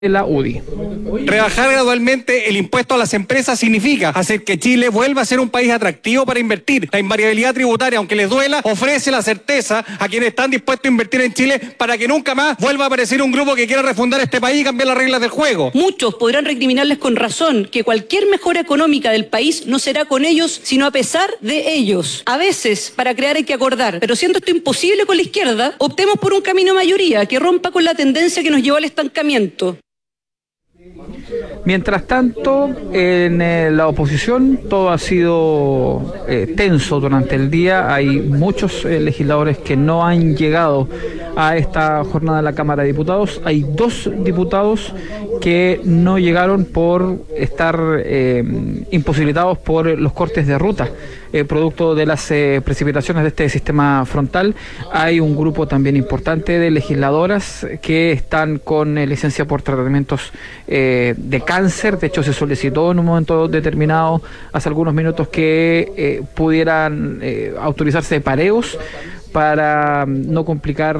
la UDI. Rebajar gradualmente el impuesto a las empresas significa hacer que Chile vuelva a ser un país atractivo para invertir. La invariabilidad tributaria, aunque les duela, ofrece la certeza a quienes están dispuestos a invertir en Chile para que nunca más vuelva a aparecer un grupo que quiera refundar este país y cambiar las reglas del juego. Muchos podrán recriminarles con razón que cualquier mejora económica del país no será con ellos, sino a pesar de ellos. A veces, para crear hay que acordar, pero siendo esto imposible con la izquierda, optemos por un camino de mayoría que rompa con la tendencia que nos llevó al estancamiento. Mientras tanto, en la oposición todo ha sido tenso durante el día. Hay muchos legisladores que no han llegado a esta jornada de la Cámara de Diputados. Hay 2 diputados que no llegaron por estar imposibilitados por los cortes de ruta, producto de las precipitaciones de este sistema frontal. Hay un grupo también importante de legisladoras que están con licencia por tratamientos de cáncer. De hecho, se solicitó en un momento determinado, hace algunos minutos, que pudieran autorizarse pareos para no complicar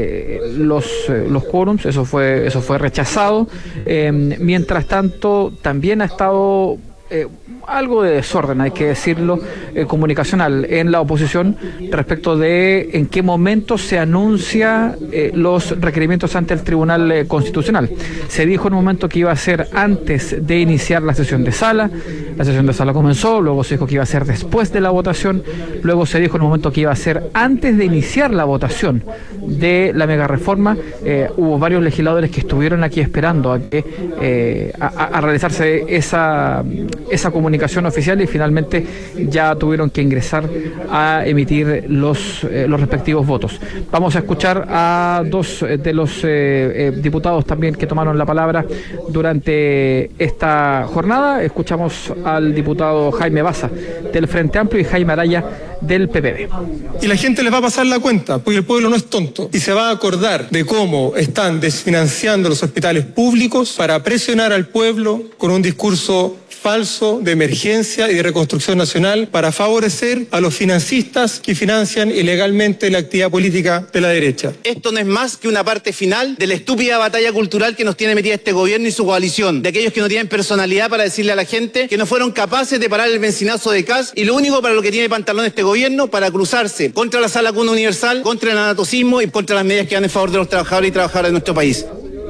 los quórums. Eso fue rechazado. Mientras tanto, también ha estado algo de desorden, hay que decirlo, comunicacional en la oposición respecto de en qué momento se anuncia los requerimientos ante el Tribunal Constitucional. Se dijo en un momento que iba a ser antes de iniciar la sesión de sala. La sesión de sala comenzó, luego se dijo que iba a ser después de la votación, luego se dijo en un momento que iba a ser antes de iniciar la votación de la mega reforma. Hubo varios legisladores que estuvieron aquí esperando a que a realizarse esa comunicación oficial, y finalmente ya tuvieron que ingresar a emitir los respectivos votos. Vamos a escuchar a 2 de los diputados también que tomaron la palabra durante esta jornada. Escuchamos al diputado Jaime Baza del Frente Amplio y Jaime Araya del PPD. Y la gente les va a pasar la cuenta, porque el pueblo no es tonto, y se va a acordar de cómo están desfinanciando los hospitales públicos para presionar al pueblo con un discurso falso de emergencia y de reconstrucción nacional para favorecer a los financistas que financian ilegalmente la actividad política de la derecha. Esto no es más que una parte final de la estúpida batalla cultural que nos tiene metida este gobierno y su coalición, de aquellos que no tienen personalidad para decirle a la gente que no fueron capaces de parar el bencinazo de Kast, y lo único para lo que tiene pantalón este gobierno, para cruzarse contra la Sala Cuna Universal, contra el anatocismo y contra las medidas que van en favor de los trabajadores y trabajadoras de nuestro país.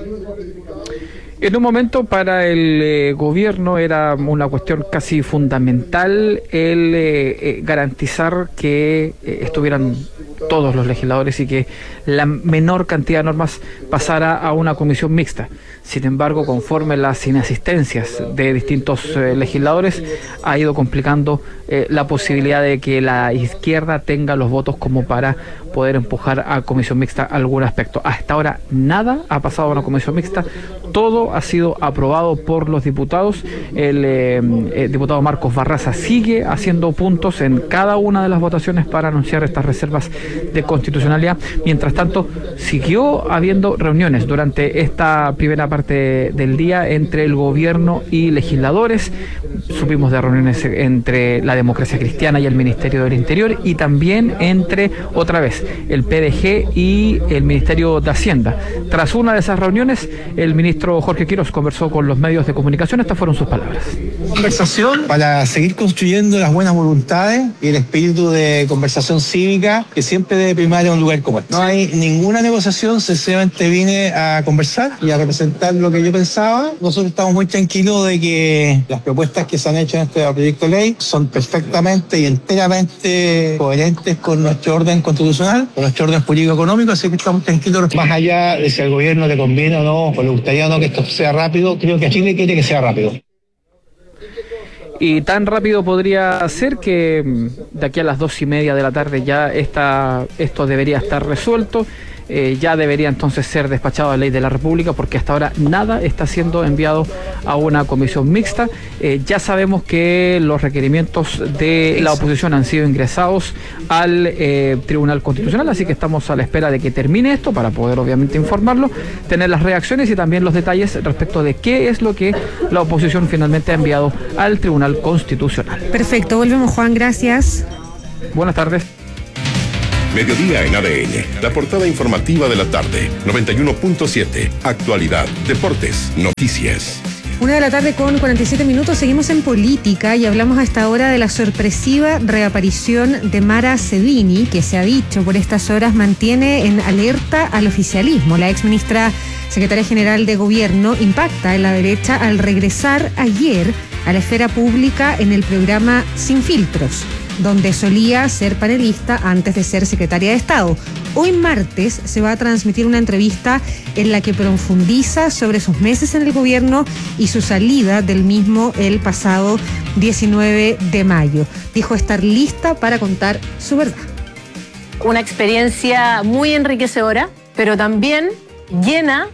En un momento para el gobierno era una cuestión casi fundamental el garantizar que estuvieran todos los legisladores y que la menor cantidad de normas pasara a una comisión mixta. Sin embargo, conforme las inasistencias de distintos legisladores, ha ido complicando la posibilidad de que la izquierda tenga los votos como para poder empujar a comisión mixta algún aspecto. Hasta ahora nada ha pasado a una comisión mixta, todo ha sido aprobado por los diputados. El diputado Marcos Barraza sigue haciendo puntos en cada una de las votaciones para anunciar estas reservas de constitucionalidad. Mientras tanto, siguió habiendo reuniones durante esta primera parte del día entre el gobierno y legisladores. Supimos de reuniones entre la Democracia Cristiana y el Ministerio del Interior, y también entre, otra vez, el PDG y el Ministerio de Hacienda. Tras una de esas reuniones, el ministro Jorge Quiroz conversó con los medios de comunicación. Estas fueron sus palabras. Conversación para seguir construyendo las buenas voluntades y el espíritu de conversación cívica que siempre debe primar en un lugar como este. No hay ninguna negociación, sencillamente vine a conversar y a representar lo que yo pensaba. Nosotros estamos muy tranquilos de que las propuestas que se han hecho en este proyecto de ley son perfectamente y enteramente coherentes con nuestro orden constitucional, con nuestro orden político-económico, así que estamos tranquilos. Más allá de si al gobierno le conviene o no, o le gustaría o no que esto sea rápido, creo que Chile quiere que sea rápido. Y tan rápido podría ser que de aquí a las 2:30 de la tarde ya esto debería estar resuelto. Ya debería entonces ser despachado a la ley de la República, porque hasta ahora nada está siendo enviado a una comisión mixta. Ya sabemos que los requerimientos de la oposición han sido ingresados al Tribunal Constitucional, así que estamos a la espera de que termine esto para poder obviamente informarlo, tener las reacciones y también los detalles respecto de qué es lo que la oposición finalmente ha enviado al Tribunal Constitucional. Perfecto, volvemos, Juan, gracias. Buenas tardes. Mediodía en ADN, la portada informativa de la tarde, 91.7, actualidad, deportes, noticias. 1:47 seguimos en política y hablamos a esta hora de la sorpresiva reaparición de Mara Cedini, que se ha dicho por estas horas mantiene en alerta al oficialismo. La exministra secretaria general de Gobierno impacta en la derecha al regresar ayer a la esfera pública en el programa Sin Filtros, donde solía ser panelista antes de ser secretaria de Estado. Hoy martes se va a transmitir una entrevista en la que profundiza sobre sus meses en el gobierno y su salida del mismo el pasado 19 de mayo. Dijo estar lista para contar su verdad. Una experiencia muy enriquecedora, pero también llena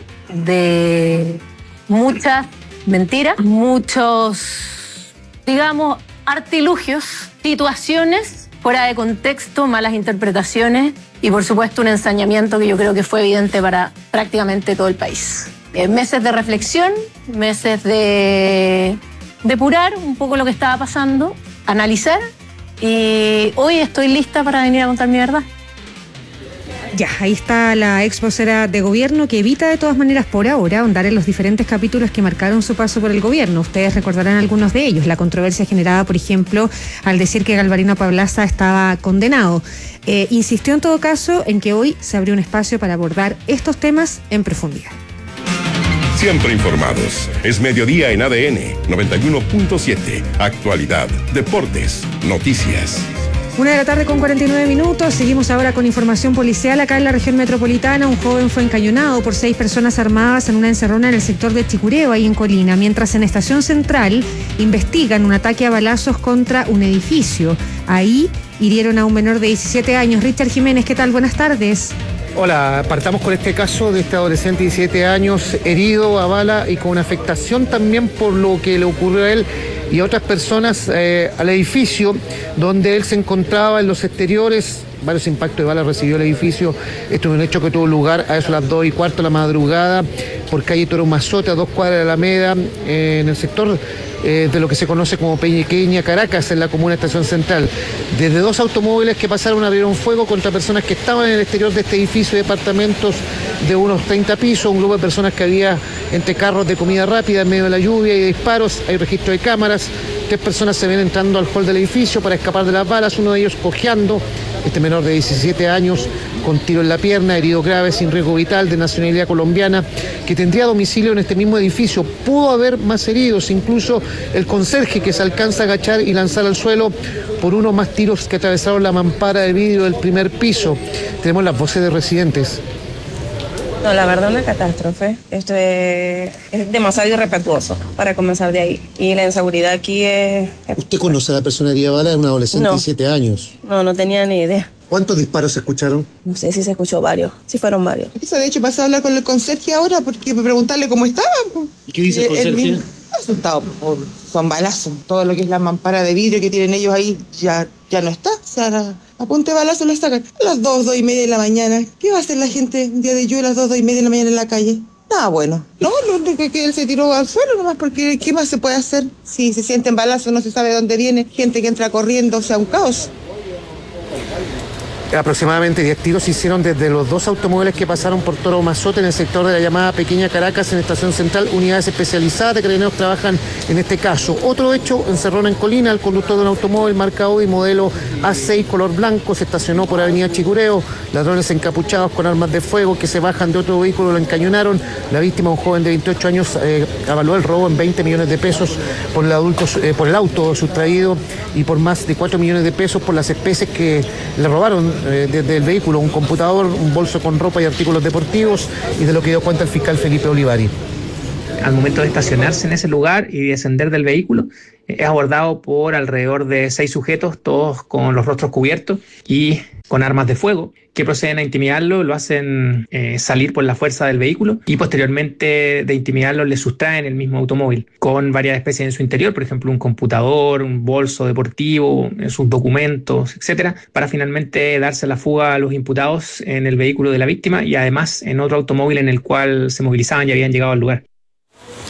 de muchas mentiras, muchos, digamos, artilugios, situaciones fuera de contexto, malas interpretaciones y por supuesto un ensañamiento que yo creo que fue evidente para prácticamente todo el país. Meses de reflexión, meses de depurar un poco lo que estaba pasando, analizar y hoy estoy lista para venir a contar mi verdad. Ya, ahí está la ex vocera de gobierno que evita de todas maneras por ahora ahondar en los diferentes capítulos que marcaron su paso por el gobierno. Ustedes recordarán algunos de ellos. La controversia generada, por ejemplo, al decir que Galvarino Pablaza estaba condenado. Insistió en todo caso en que hoy se abrió un espacio para abordar estos temas en profundidad. Siempre informados. Es mediodía en ADN, 91.7, actualidad, deportes, noticias. 1:49. Seguimos ahora con información policial. Acá en la región metropolitana, un joven fue encañonado por 6 personas armadas en una encerrona en el sector de Chicureo, ahí en Colina, mientras en Estación Central investigan un ataque a balazos contra un edificio. Ahí hirieron a un menor de 17 años. Richard Jiménez, ¿qué tal? Buenas tardes. Hola, partamos con este caso de este adolescente de 17 años herido a bala y con una afectación también por lo que le ocurrió a él y a otras personas al edificio donde él se encontraba en los exteriores. Varios impactos de bala recibió el edificio. Esto es un hecho que tuvo lugar a eso a las 2:15 de la madrugada por calle Toro Mazote, a 2 cuadras de Alameda, en el sector de lo que se conoce como Pequeña Caracas, en la comuna Estación Central. Desde 2 automóviles que pasaron abrieron fuego contra personas que estaban en el exterior de este edificio de departamentos de unos 30 pisos, un grupo de personas que había entre carros de comida rápida en medio de la lluvia y de disparos. Hay registro de cámaras. 3 personas se ven entrando al hall del edificio para escapar de las balas, uno de ellos cojeando. Este menor de 17 años con tiro en la pierna, herido grave, sin riesgo vital, de nacionalidad colombiana, que tendría domicilio en este mismo edificio. Pudo haber más heridos, incluso el conserje que se alcanza a agachar y lanzar al suelo por unos más tiros que atravesaron la mampara de vidrio del primer piso. Tenemos las voces de residentes. No, la verdad una catástrofe. Esto es demasiado irrespetuoso para comenzar de ahí. Y la inseguridad aquí es... ¿Usted conoce a la persona herida de bala? Es una adolescente de 17 años. No tenía ni idea. ¿Cuántos disparos se escucharon? No sé si se escuchó varios. Sí fueron varios. De hecho, pasé a hablar con el conserje ahora porque para preguntarle cómo estaba. ¿Y qué dice el conserje? Asustado con balazos. Todo lo que es la mampara de vidrio que tienen ellos ahí ya no está. O sea, a punta de balazo la sacan. A las 2:30 de la mañana. ¿Qué va a hacer la gente un día de lluvia a las 2:30 de la mañana en la calle? Nada bueno. No, lo único que él se tiró al suelo nomás, porque ¿qué más se puede hacer? Si se sienten balazos, no se sabe dónde viene. Gente que entra corriendo, o sea, un caos. Aproximadamente 10 tiros se hicieron desde los 2 automóviles que pasaron por Toro Mazote en el sector de la llamada Pequeña Caracas, en Estación Central. Unidades especializadas de carabineros trabajan en este caso. Otro hecho, encerrona en Colina. El conductor de un automóvil marca Audi modelo A6 color blanco se estacionó por avenida Chicureo. Ladrones encapuchados con armas de fuego que se bajan de otro vehículo lo encañonaron. La víctima, un joven de 28 años, avaló el robo en 20 millones de pesos por el auto sustraído y por más de 4 millones de pesos por las especies que le robaron desde el vehículo, un computador, un bolso con ropa y artículos deportivos, y de lo que dio cuenta el fiscal Felipe Olivari. Al momento de estacionarse en ese lugar y descender del vehículo, es abordado por alrededor de 6 sujetos, todos con los rostros cubiertos y con armas de fuego, que proceden a intimidarlo, lo hacen salir por la fuerza del vehículo y posteriormente de intimidarlo le sustraen el mismo automóvil con varias especies en su interior, por ejemplo un computador, un bolso deportivo, sus documentos, etcétera, para finalmente darse la fuga a los imputados en el vehículo de la víctima y además en otro automóvil en el cual se movilizaban y habían llegado al lugar.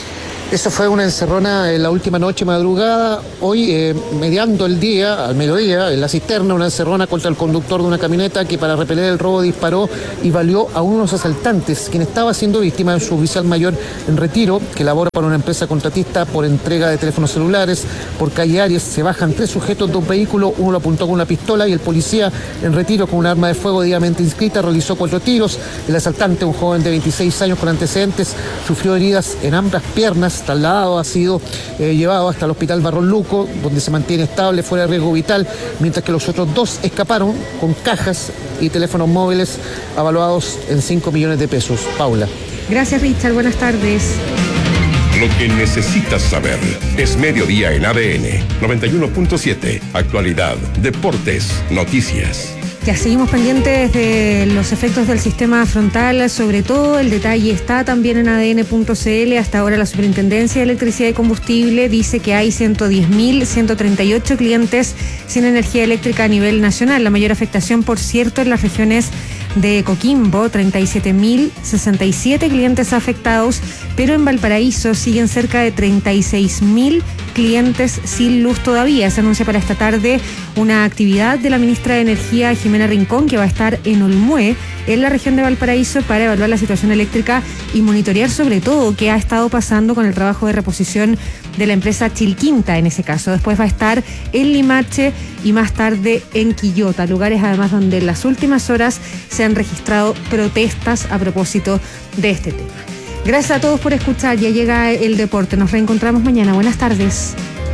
Esa fue una encerrona en la última noche madrugada. Hoy, mediando el día, al mediodía, en la cisterna, una encerrona contra el conductor de una camioneta que para repeler el robo disparó y valió a unos asaltantes, quien estaba siendo víctima de su oficial mayor en retiro, que labora para una empresa contratista por entrega de teléfonos celulares. Por calle Arias se bajan 3 sujetos de un vehículo, uno lo apuntó con una pistola y el policía en retiro con un arma de fuego debidamente inscrita realizó 4 tiros. El asaltante, un joven de 26 años con antecedentes, sufrió heridas en ambas piernas. Trasladado, ha sido llevado hasta el hospital Barros Luco, donde se mantiene estable, fuera de riesgo vital, mientras que los otros 2 escaparon con cajas y teléfonos móviles avaluados en 5 millones de pesos. Paula. Gracias, Richard. Buenas tardes. Lo que necesitas saber es Mediodía en ADN 91.7. Actualidad, deportes, noticias. Ya seguimos pendientes de los efectos del sistema frontal, sobre todo el detalle está también en ADN.cl. Hasta ahora la Superintendencia de Electricidad y Combustible dice que hay 110.138 clientes sin energía eléctrica a nivel nacional. La mayor afectación, por cierto, en las regiones de Coquimbo, 37.067 clientes afectados, pero en Valparaíso siguen cerca de 36.000 clientes sin luz todavía. Se anuncia para esta tarde una actividad de la ministra de Energía, Jimena Rincón, que va a estar en Olmué, en la región de Valparaíso, para evaluar la situación eléctrica y monitorear sobre todo qué ha estado pasando con el trabajo de reposición de la empresa Chilquinta en ese caso. Después va a estar en Limache y más tarde en Quillota, lugares además donde en las últimas horas se han registrado protestas a propósito de este tema. Gracias a todos por escuchar. Ya llega el deporte. Nos reencontramos mañana. Buenas tardes.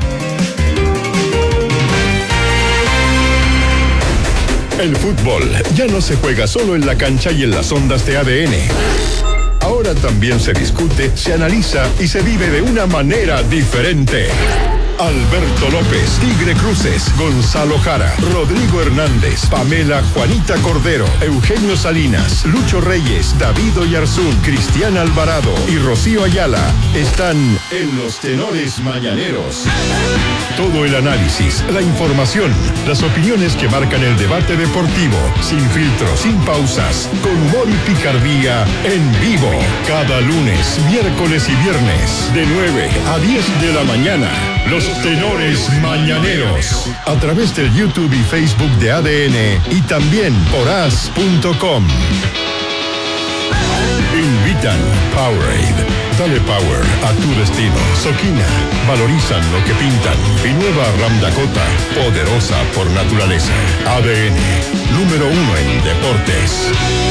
El fútbol ya no se juega solo en la cancha y en las ondas de ADN. Ahora también se discute, se analiza y se vive de una manera diferente. Alberto López, Tigre Cruces, Gonzalo Jara, Rodrigo Hernández, Pamela Juanita Cordero, Eugenio Salinas, Lucho Reyes, David Oyarzún, Cristian Alvarado y Rocío Ayala están en los Tenores Mañaneros. Todo el análisis, la información, las opiniones que marcan el debate deportivo, sin filtros, sin pausas, con humor y picardía, en vivo. Cada lunes, miércoles y viernes, de 9 a 10 de la mañana. Los Tenores Mañaneros, a través del YouTube y Facebook de ADN y también por as.com. Invitan Powerade. Dale power a tu destino. Soquina, valorizan lo que pintan. Y nueva Ram Dakota, poderosa por naturaleza. ADN, número 1 en deportes.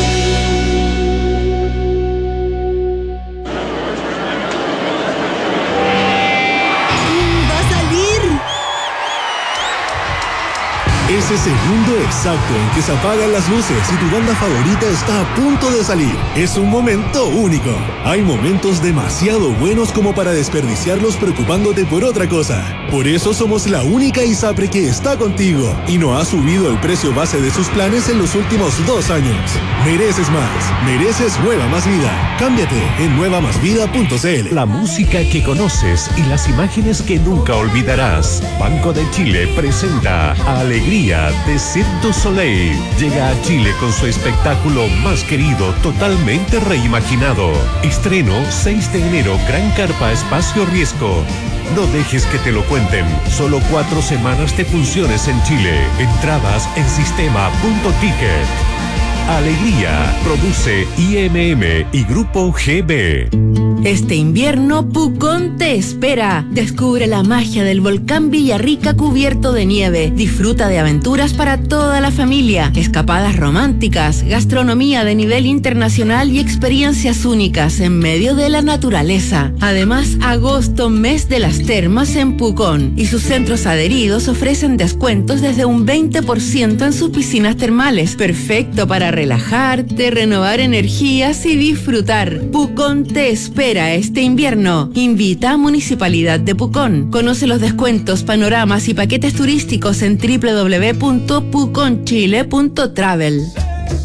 Ese segundo exacto en que se apagan las luces y tu banda favorita está a punto de salir. Es un momento único. Hay momentos demasiado buenos como para desperdiciarlos preocupándote por otra cosa. Por eso somos la única ISAPRE que está contigo y no ha subido el precio base de sus planes en los últimos 2 años. Mereces más. Mereces Nueva Más Vida. Cámbiate en nuevamásvida.cl. La música que conoces y las imágenes que nunca olvidarás. Banco de Chile presenta Alegría de Cirque du Soleil. Llega a Chile con su espectáculo más querido, totalmente reimaginado. Estreno 6 de enero, Gran Carpa Espacio Riesgo. No dejes que te lo cuenten. Solo 4 semanas de funciones en Chile. Entradas en sistema.ticket. Alegría, produce IMM y Grupo GB. Este invierno, Pucón te espera. Descubre la magia del volcán Villarrica cubierto de nieve. Disfruta de aventuras para toda la familia, escapadas románticas, gastronomía de nivel internacional y experiencias únicas en medio de la naturaleza. Además, agosto, mes de las termas en Pucón, y sus centros adheridos ofrecen descuentos desde un 20% en sus piscinas termales. Perfecto para relajarte, renovar energías y disfrutar. Pucón te espera este invierno. Invita a Municipalidad de Pucón. Conoce los descuentos, panoramas y paquetes turísticos en www.puconchile.travel.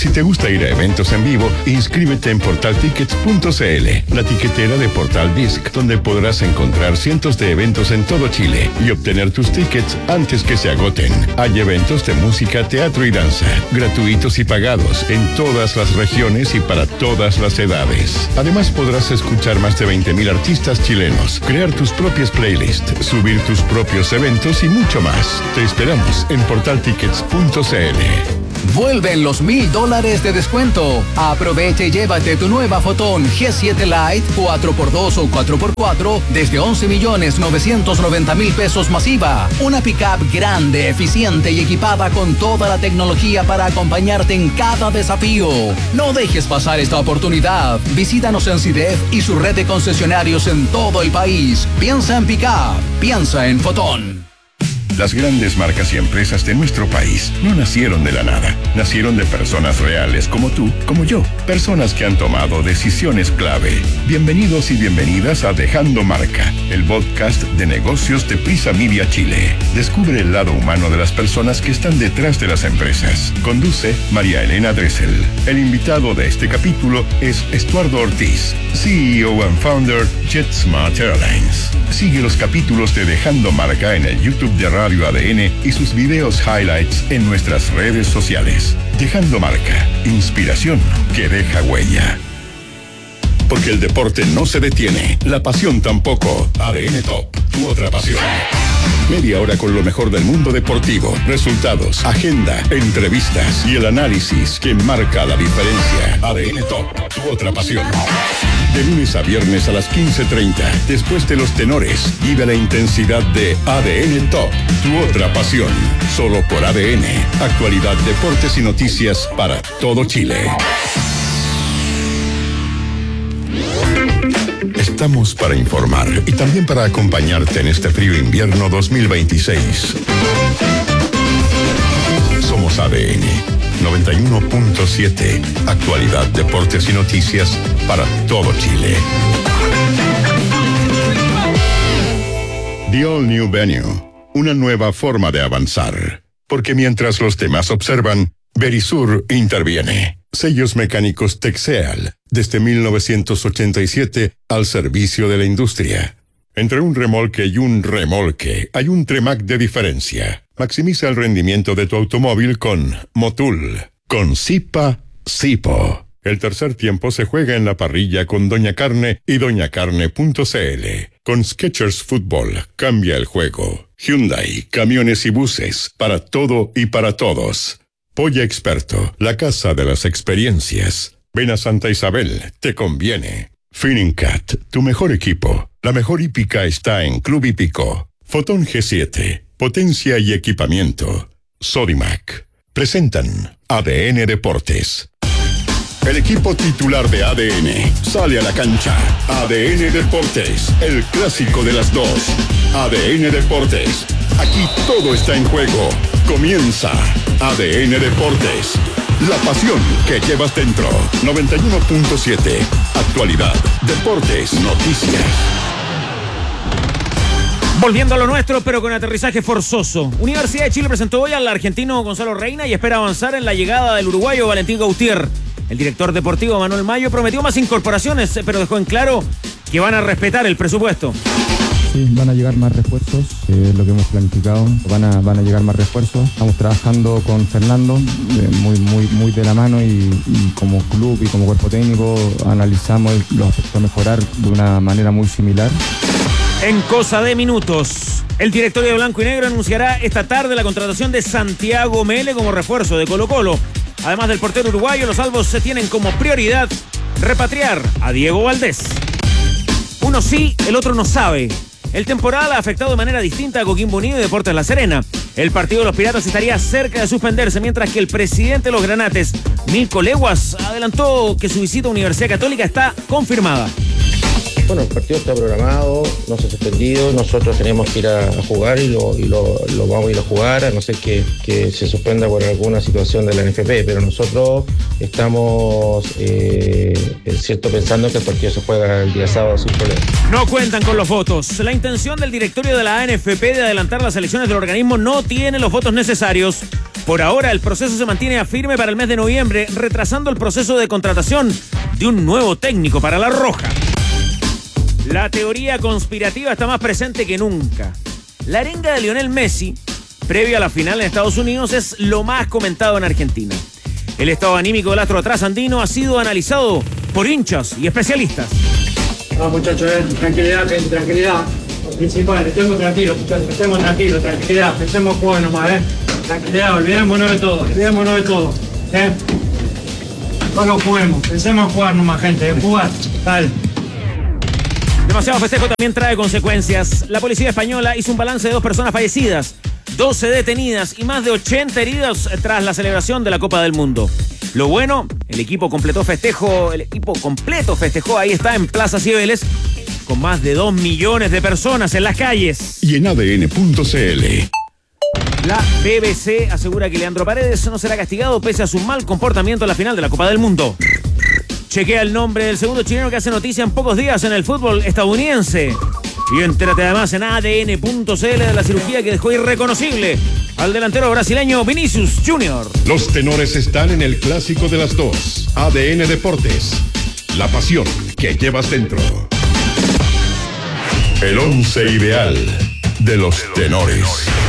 Si te gusta ir a eventos en vivo, inscríbete en portaltickets.cl, la tiquetera de Portal Disc, donde podrás encontrar cientos de eventos en todo Chile y obtener tus tickets antes que se agoten. Hay eventos de música, teatro y danza, gratuitos y pagados en todas las regiones y para todas las edades. Además, podrás escuchar más de 20.000 artistas chilenos, crear tus propias playlists, subir tus propios eventos y mucho más. Te esperamos en portaltickets.cl. Vuelven los $1,000 de descuento. Aprovecha y llévate tu nueva Fotón G7 Lite 4x2 o 4x4 desde 11.990.000 pesos masiva. Una pickup grande, eficiente y equipada con toda la tecnología para acompañarte en cada desafío. No dejes pasar esta oportunidad. Visítanos en CIDEF y su red de concesionarios en todo el país. Piensa en pickup, piensa en Fotón. Las grandes marcas y empresas de nuestro país no nacieron de la nada. Nacieron de personas reales como tú, como yo. Personas que han tomado decisiones clave. Bienvenidos y bienvenidas a Dejando Marca, el podcast de negocios de Prisa Media Chile. Descubre el lado humano de las personas que están detrás de las empresas. Conduce María Elena Dressel. El invitado de este capítulo es Estuardo Ortiz, CEO and founder JetSmart Airlines. Sigue los capítulos de Dejando Marca en el YouTube de Radio ADN y sus videos highlights en nuestras redes sociales. Dejando Marca, inspiración que deja huella. Porque el deporte no se detiene, la pasión tampoco. ADN Top, tu otra pasión. Media hora con lo mejor del mundo deportivo, resultados, agenda, entrevistas y el análisis que marca la diferencia. ADN Top, tu otra pasión. De lunes a viernes a las 15:30, después de los tenores, vive la intensidad de ADN Top, tu otra pasión. Solo por ADN, actualidad, deportes y noticias para todo Chile. Estamos para informar y también para acompañarte en este frío invierno 2026. Somos ADN 91.7, actualidad, deportes y noticias para todo Chile. The All New Venue, una nueva forma de avanzar. Porque mientras los demás observan, Verisur interviene. Sellos mecánicos Texeal, desde 1987 al servicio de la industria. Entre un remolque y un remolque hay un Tremac de diferencia. Maximiza el rendimiento de tu automóvil con Motul. Con Sipo. El tercer tiempo se juega en la parrilla con Doña Carne y doñacarne.cl. Con Skechers Fútbol, cambia el juego. Hyundai, camiones y buses, para todo y para todos. Polla Experto, la casa de las experiencias. Ven a Santa Isabel, te conviene. Finningcat, tu mejor equipo. La mejor hípica está en Club Hípico. Fotón G7, potencia y equipamiento. Sodimac. Presentan ADN Deportes. El equipo titular de ADN sale a la cancha. ADN Deportes, el clásico de las dos. ADN Deportes, aquí todo está en juego. Comienza ADN Deportes, la pasión que llevas dentro. 91.7, actualidad, deportes, noticias. Volviendo a lo nuestro, pero con aterrizaje forzoso. Universidad de Chile presentó hoy al argentino Gonzalo Reina y espera avanzar en la llegada del uruguayo Valentín Gautier. El director deportivo Manuel Mayo prometió más incorporaciones, pero dejó en claro que van a respetar el presupuesto. Sí, van a llegar más refuerzos, lo que hemos planificado, van a llegar más refuerzos. Estamos trabajando con Fernando, muy de la mano y como club y como cuerpo técnico analizamos los aspectos a mejorar de una manera muy similar. En cosa de minutos, el directorio de Blanco y Negro anunciará esta tarde la contratación de Santiago Mele como refuerzo de Colo-Colo. Además del portero uruguayo, los albos se tienen como prioridad repatriar a Diego Valdés. Uno sí, el otro no sabe. El temporal ha afectado de manera distinta a Coquimbo Unido y Deportes La Serena. El partido de los Piratas estaría cerca de suspenderse, mientras que el presidente de los Granates, Mirko Leguas, adelantó que su visita a Universidad Católica está confirmada. Bueno, el partido está programado, no se ha suspendido, nosotros tenemos que ir a jugar y lo vamos a ir a jugar, a no ser que se suspenda por alguna situación de la NFP, pero nosotros estamos pensando que el partido se juega el día sábado sin problema. No cuentan con los votos. La intención del directorio de la ANFP de adelantar las elecciones del organismo no tiene los votos necesarios, Por ahora, el proceso se mantiene firme para el mes de noviembre, retrasando el proceso de contratación de un nuevo técnico para la Roja. La teoría conspirativa está más presente que nunca. La arenga de Lionel Messi, previo a la final en Estados Unidos, es lo más comentado en Argentina. El estado anímico del astro trasandino ha sido analizado por hinchas y especialistas. No, muchachos, tranquilidad, tranquilidad. Lo principal, estemos tranquilos, muchachos, estemos tranquilos, tranquilidad, pensemos jugar nomás, Tranquilidad, olvidémonos de todo, Solo juguemos, pensemos en jugar nomás, gente, jugar, dale. Demasiado festejo también trae consecuencias. La policía española hizo un balance de 2 personas fallecidas, 12 detenidas y más de 80 heridos tras la celebración de la Copa del Mundo. Lo bueno, el equipo completo festejó, ahí está en Plaza Cibeles, con más de 2 millones de personas en las calles. Y en ADN.cl. La BBC asegura que Leandro Paredes no será castigado pese a su mal comportamiento en la final de la Copa del Mundo. Chequea el nombre del segundo chileno que hace noticia en pocos días en el fútbol estadounidense. Y entérate además en ADN.cl de la cirugía que dejó irreconocible al delantero brasileño Vinicius Junior. Los tenores están en el clásico de las 2. ADN Deportes. La pasión que llevas dentro. El 11 ideal de los tenores.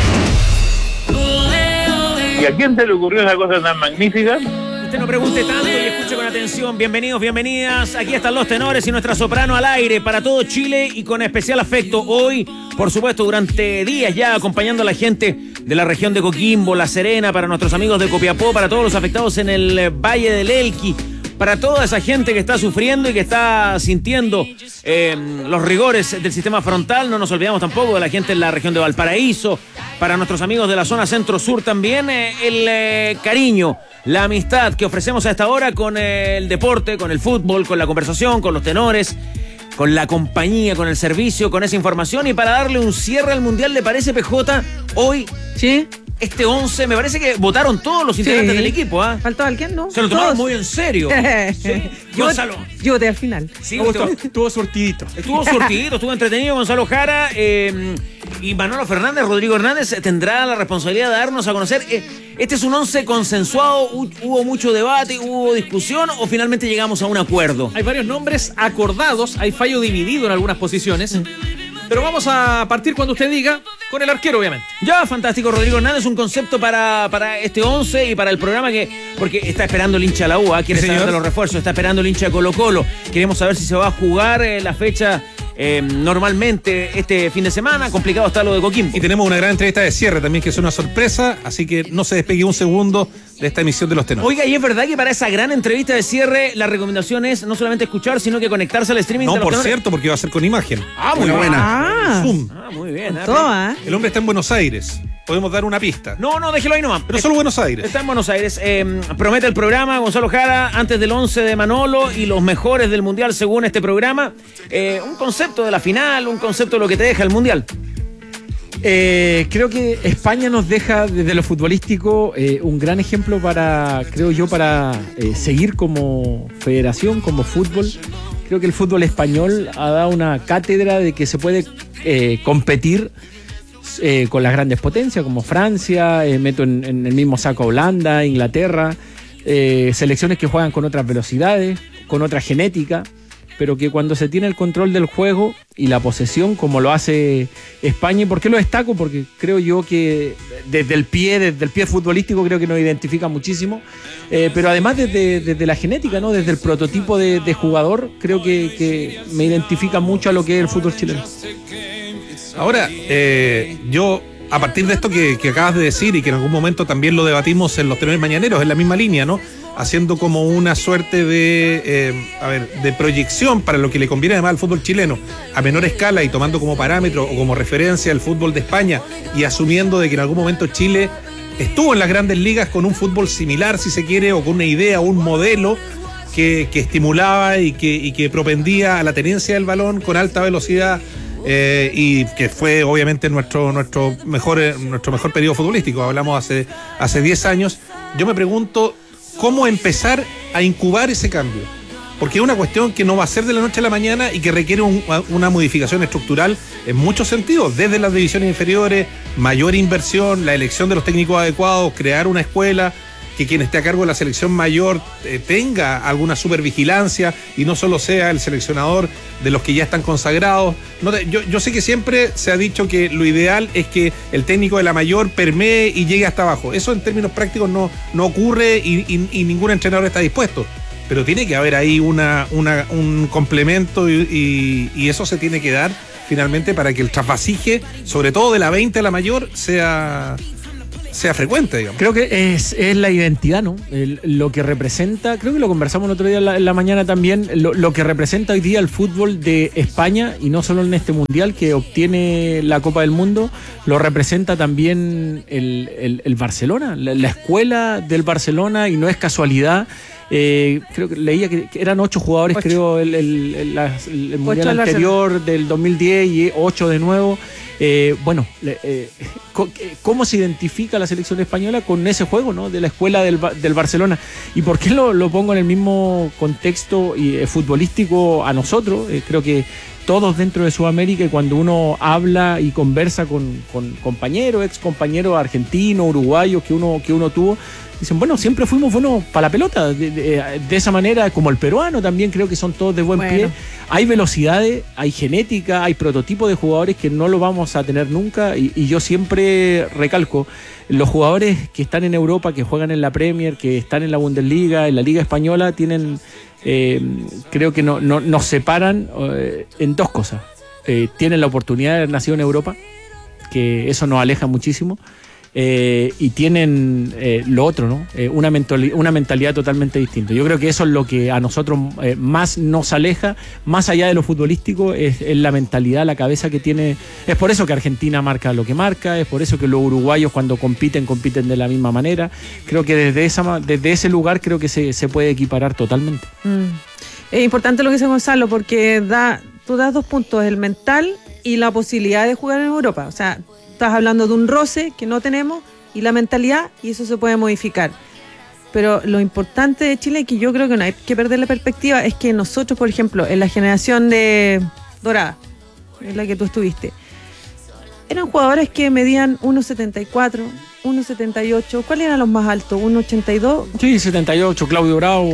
¿Y a quién se le ocurrió esa cosa tan magnífica? Usted no pregunte tanto y escuche con atención. Bienvenidos, bienvenidas. Aquí están los tenores y nuestra soprano al aire para todo Chile y con especial afecto hoy, por supuesto, durante días ya acompañando a la gente de la región de Coquimbo, La Serena, para nuestros amigos de Copiapó, para todos los afectados en el Valle del Elqui, para toda esa gente que está sufriendo y que está sintiendo los rigores del sistema frontal. No nos olvidamos tampoco de la gente en la región de Valparaíso, para nuestros amigos de la zona centro-sur también, el cariño, la amistad que ofrecemos a esta hora con el deporte, con el fútbol, con la conversación, con los tenores, con la compañía, con el servicio, con esa información. Y para darle un cierre al Mundial, ¿le parece, PJ? Hoy, ¿sí? Este 11, me parece que votaron todos los integrantes del equipo, ¿ah? ¿Faltó alguien, no? Se lo tomaron muy en serio. ¿Sí? Gonzalo. Yo voté al final. Sí, estuvo surtidito. Estuvo entretenido Gonzalo Jara. Y Manolo Fernández, Rodrigo Hernández tendrá la responsabilidad de darnos a conocer. ¿Este es un 11 consensuado? ¿Hubo mucho debate? ¿Hubo discusión? ¿O finalmente llegamos a un acuerdo? Hay varios nombres acordados, hay fallo dividido en algunas posiciones. Pero vamos a partir cuando usted diga, con el arquero, obviamente. Ya, fantástico, Rodrigo Hernández, un concepto para este 11 y para el programa porque está esperando el hincha de la U, quiere saber de los refuerzos, está esperando el hincha de Colo-Colo. Queremos saber si se va a jugar la fecha normalmente este fin de semana. Complicado está lo de Coquimbo. Y tenemos una gran entrevista de cierre también, que es una sorpresa, así que no se despegue un segundo de esta emisión de Los Tenores. Oiga, y es verdad que para esa gran entrevista de cierre la recomendación es no solamente escuchar, sino que conectarse al streaming. No, por cierto, porque va a ser con imagen. Muy buena. Zoom. Muy bien. El hombre está en Buenos Aires. Podemos dar una pista. No, déjelo ahí nomás. Pero solo Buenos Aires. Está en Buenos Aires. Promete el programa Gonzalo Jara antes del 11 de Manolo y los mejores del Mundial según este programa. Un concepto de la final, un concepto de lo que te deja el Mundial. Creo que España nos deja desde lo futbolístico un gran ejemplo para seguir como federación, como fútbol. Creo que el fútbol español ha dado una cátedra de que se puede competir con las grandes potencias como Francia, meto en el mismo saco a Holanda, Inglaterra, selecciones que juegan con otras velocidades, con otra genética, pero que cuando se tiene el control del juego y la posesión, como lo hace España. ¿Y por qué lo destaco? Porque creo yo que desde el pie futbolístico creo que nos identifica muchísimo, pero además desde la genética, ¿no? Desde el prototipo de jugador, creo que me identifica mucho a lo que es el fútbol chileno. Ahora, yo, a partir de esto que acabas de decir y que en algún momento también lo debatimos en los Tenores Mañaneros, en la misma línea, ¿no? Haciendo como una suerte de proyección para lo que le conviene además al fútbol chileno a menor escala y tomando como parámetro o como referencia el fútbol de España y asumiendo de que en algún momento Chile estuvo en las grandes ligas con un fútbol similar, si se quiere, o con una idea, un modelo que estimulaba y que propendía a la tenencia del balón con alta velocidad. Y que fue obviamente nuestro mejor periodo futbolístico. Hablamos hace 10 años. Yo me pregunto cómo empezar a incubar ese cambio. porque es una cuestión que no va a ser de la noche a la mañana y que requiere una modificación estructural en muchos sentidos, desde las divisiones inferiores, mayor inversión, la elección de los técnicos adecuados, crear una escuela, que quien esté a cargo de la selección mayor tenga alguna supervigilancia y no solo sea el seleccionador de los que ya están consagrados. Yo sé que siempre se ha dicho que lo ideal es que el técnico de la mayor permee y llegue hasta abajo. Eso en términos prácticos no ocurre y ningún entrenador está dispuesto. Pero tiene que haber ahí un complemento y eso se tiene que dar finalmente para que el trasvasije, sobre todo de la 20 a la mayor, sea frecuente, digamos. Creo que es la identidad, ¿no? Lo que representa, creo que lo conversamos el otro día en la mañana también, lo que representa hoy día el fútbol de España, y no solo en este mundial que obtiene la Copa del Mundo, lo representa también el Barcelona, la escuela del Barcelona, y no es casualidad. Creo que leía que eran 8 jugadores, creo, el mundial anterior del 2010 y 8 de nuevo. ¿Cómo se identifica la selección española con ese juego, ¿no? De la escuela del Barcelona? ¿Y por qué lo pongo en el mismo contexto futbolístico a nosotros? Creo que todos dentro de Sudamérica, y cuando uno habla y conversa con compañeros, ex compañeros argentinos, uruguayos que uno tuvo, dicen, bueno, siempre fuimos buenos para la pelota, de esa manera, como el peruano también, creo que son todos de buen pie. Hay velocidades, hay genética, hay prototipos de jugadores que no lo vamos a tener nunca, y yo siempre recalco, los jugadores que están en Europa, que juegan en la Premier, que están en la Bundesliga, en la Liga Española, tienen, creo que nos separan en 2 cosas. Tienen la oportunidad de haber nacido en Europa, que eso nos aleja muchísimo. Y tienen lo otro, ¿no? Una mentalidad totalmente distinta. Yo creo que eso es lo que a nosotros más nos aleja, más allá de lo futbolístico, es la mentalidad, la cabeza que tiene. Es por eso que Argentina marca lo que marca, es por eso que los uruguayos cuando compiten de la misma manera. Creo que desde ese lugar creo que se puede equiparar totalmente. Es importante lo que dice Gonzalo, porque tú das 2 puntos, el mental y la posibilidad de jugar en Europa. O sea, estás hablando de un roce que no tenemos y la mentalidad, y eso se puede modificar. Pero lo importante de Chile, que yo creo que no hay que perder la perspectiva, es que nosotros, por ejemplo, en la generación de Dorada, en la que tú estuviste, eran jugadores que medían 1.74, 1.78. ¿Cuáles eran los más altos? ¿1.82? Sí, 78, Claudio Bravo.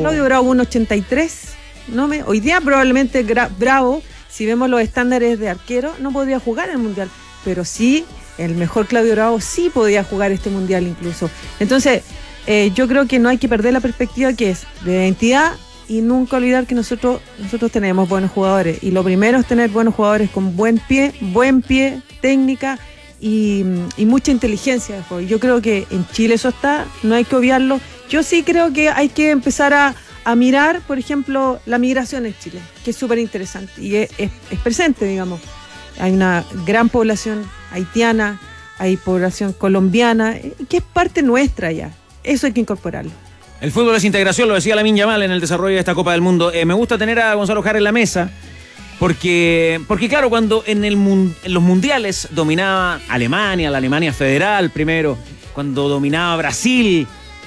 1.83. Hoy día probablemente Bravo, si vemos los estándares de arquero, no podría jugar en el Mundial, pero sí, el mejor Claudio Bravo sí podía jugar este Mundial incluso. Entonces, yo creo que no hay que perder la perspectiva que es de identidad, y nunca olvidar que nosotros tenemos buenos jugadores, y lo primero es tener buenos jugadores con buen pie, técnica y mucha inteligencia de juego. Yo creo que en Chile eso está, no hay que obviarlo. Yo sí creo que hay que empezar a mirar, por ejemplo, la migración en Chile, que es súper interesante y es presente, digamos. Hay una gran población haitiana, hay población colombiana, que es parte nuestra ya. Eso hay que incorporarlo. El fútbol es integración, lo decía Lamine Yamal en el desarrollo de esta Copa del Mundo. Me gusta tener a Gonzalo Jara en la mesa, porque claro, cuando en los mundiales dominaba Alemania, la Alemania federal primero, cuando dominaba Brasil,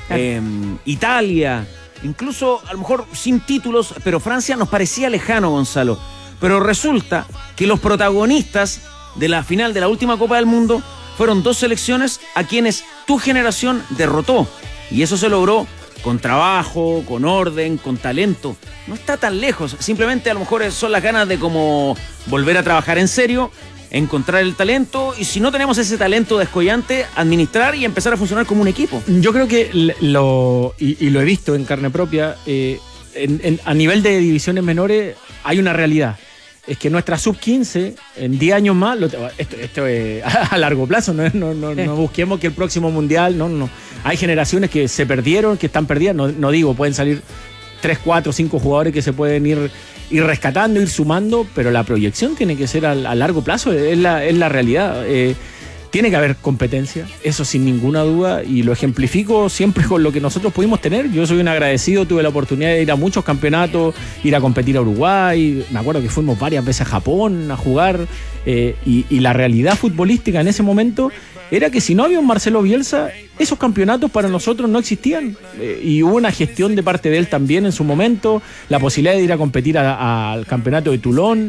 Italia, incluso a lo mejor sin títulos, pero Francia nos parecía lejano, Gonzalo. Pero resulta que los protagonistas de la final de la última Copa del Mundo fueron 2 selecciones a quienes tu generación derrotó. Y eso se logró con trabajo, con orden, con talento. No está tan lejos. Simplemente a lo mejor son las ganas de como volver a trabajar en serio, encontrar el talento, y si no tenemos ese talento descollante, administrar y empezar a funcionar como un equipo. Yo creo que lo he visto en carne propia, a nivel de divisiones menores hay una realidad. Es que nuestra sub-15, en 10 años más, esto es a largo plazo, no busquemos que el próximo mundial, no. Hay generaciones que se perdieron, que están perdidas, no digo, pueden salir 3, 4, 5 jugadores que se pueden ir rescatando, ir sumando, pero la proyección tiene que ser a largo plazo, es la realidad. Tiene que haber competencia, eso sin ninguna duda, y lo ejemplifico siempre con lo que nosotros pudimos tener. Yo soy un agradecido, tuve la oportunidad de ir a muchos campeonatos, ir a competir a Uruguay, me acuerdo que fuimos varias veces a Japón a jugar, y la realidad futbolística en ese momento era que si no había un Marcelo Bielsa, esos campeonatos para nosotros no existían. Y hubo una gestión de parte de él también en su momento, la posibilidad de ir a competir al campeonato de Toulon,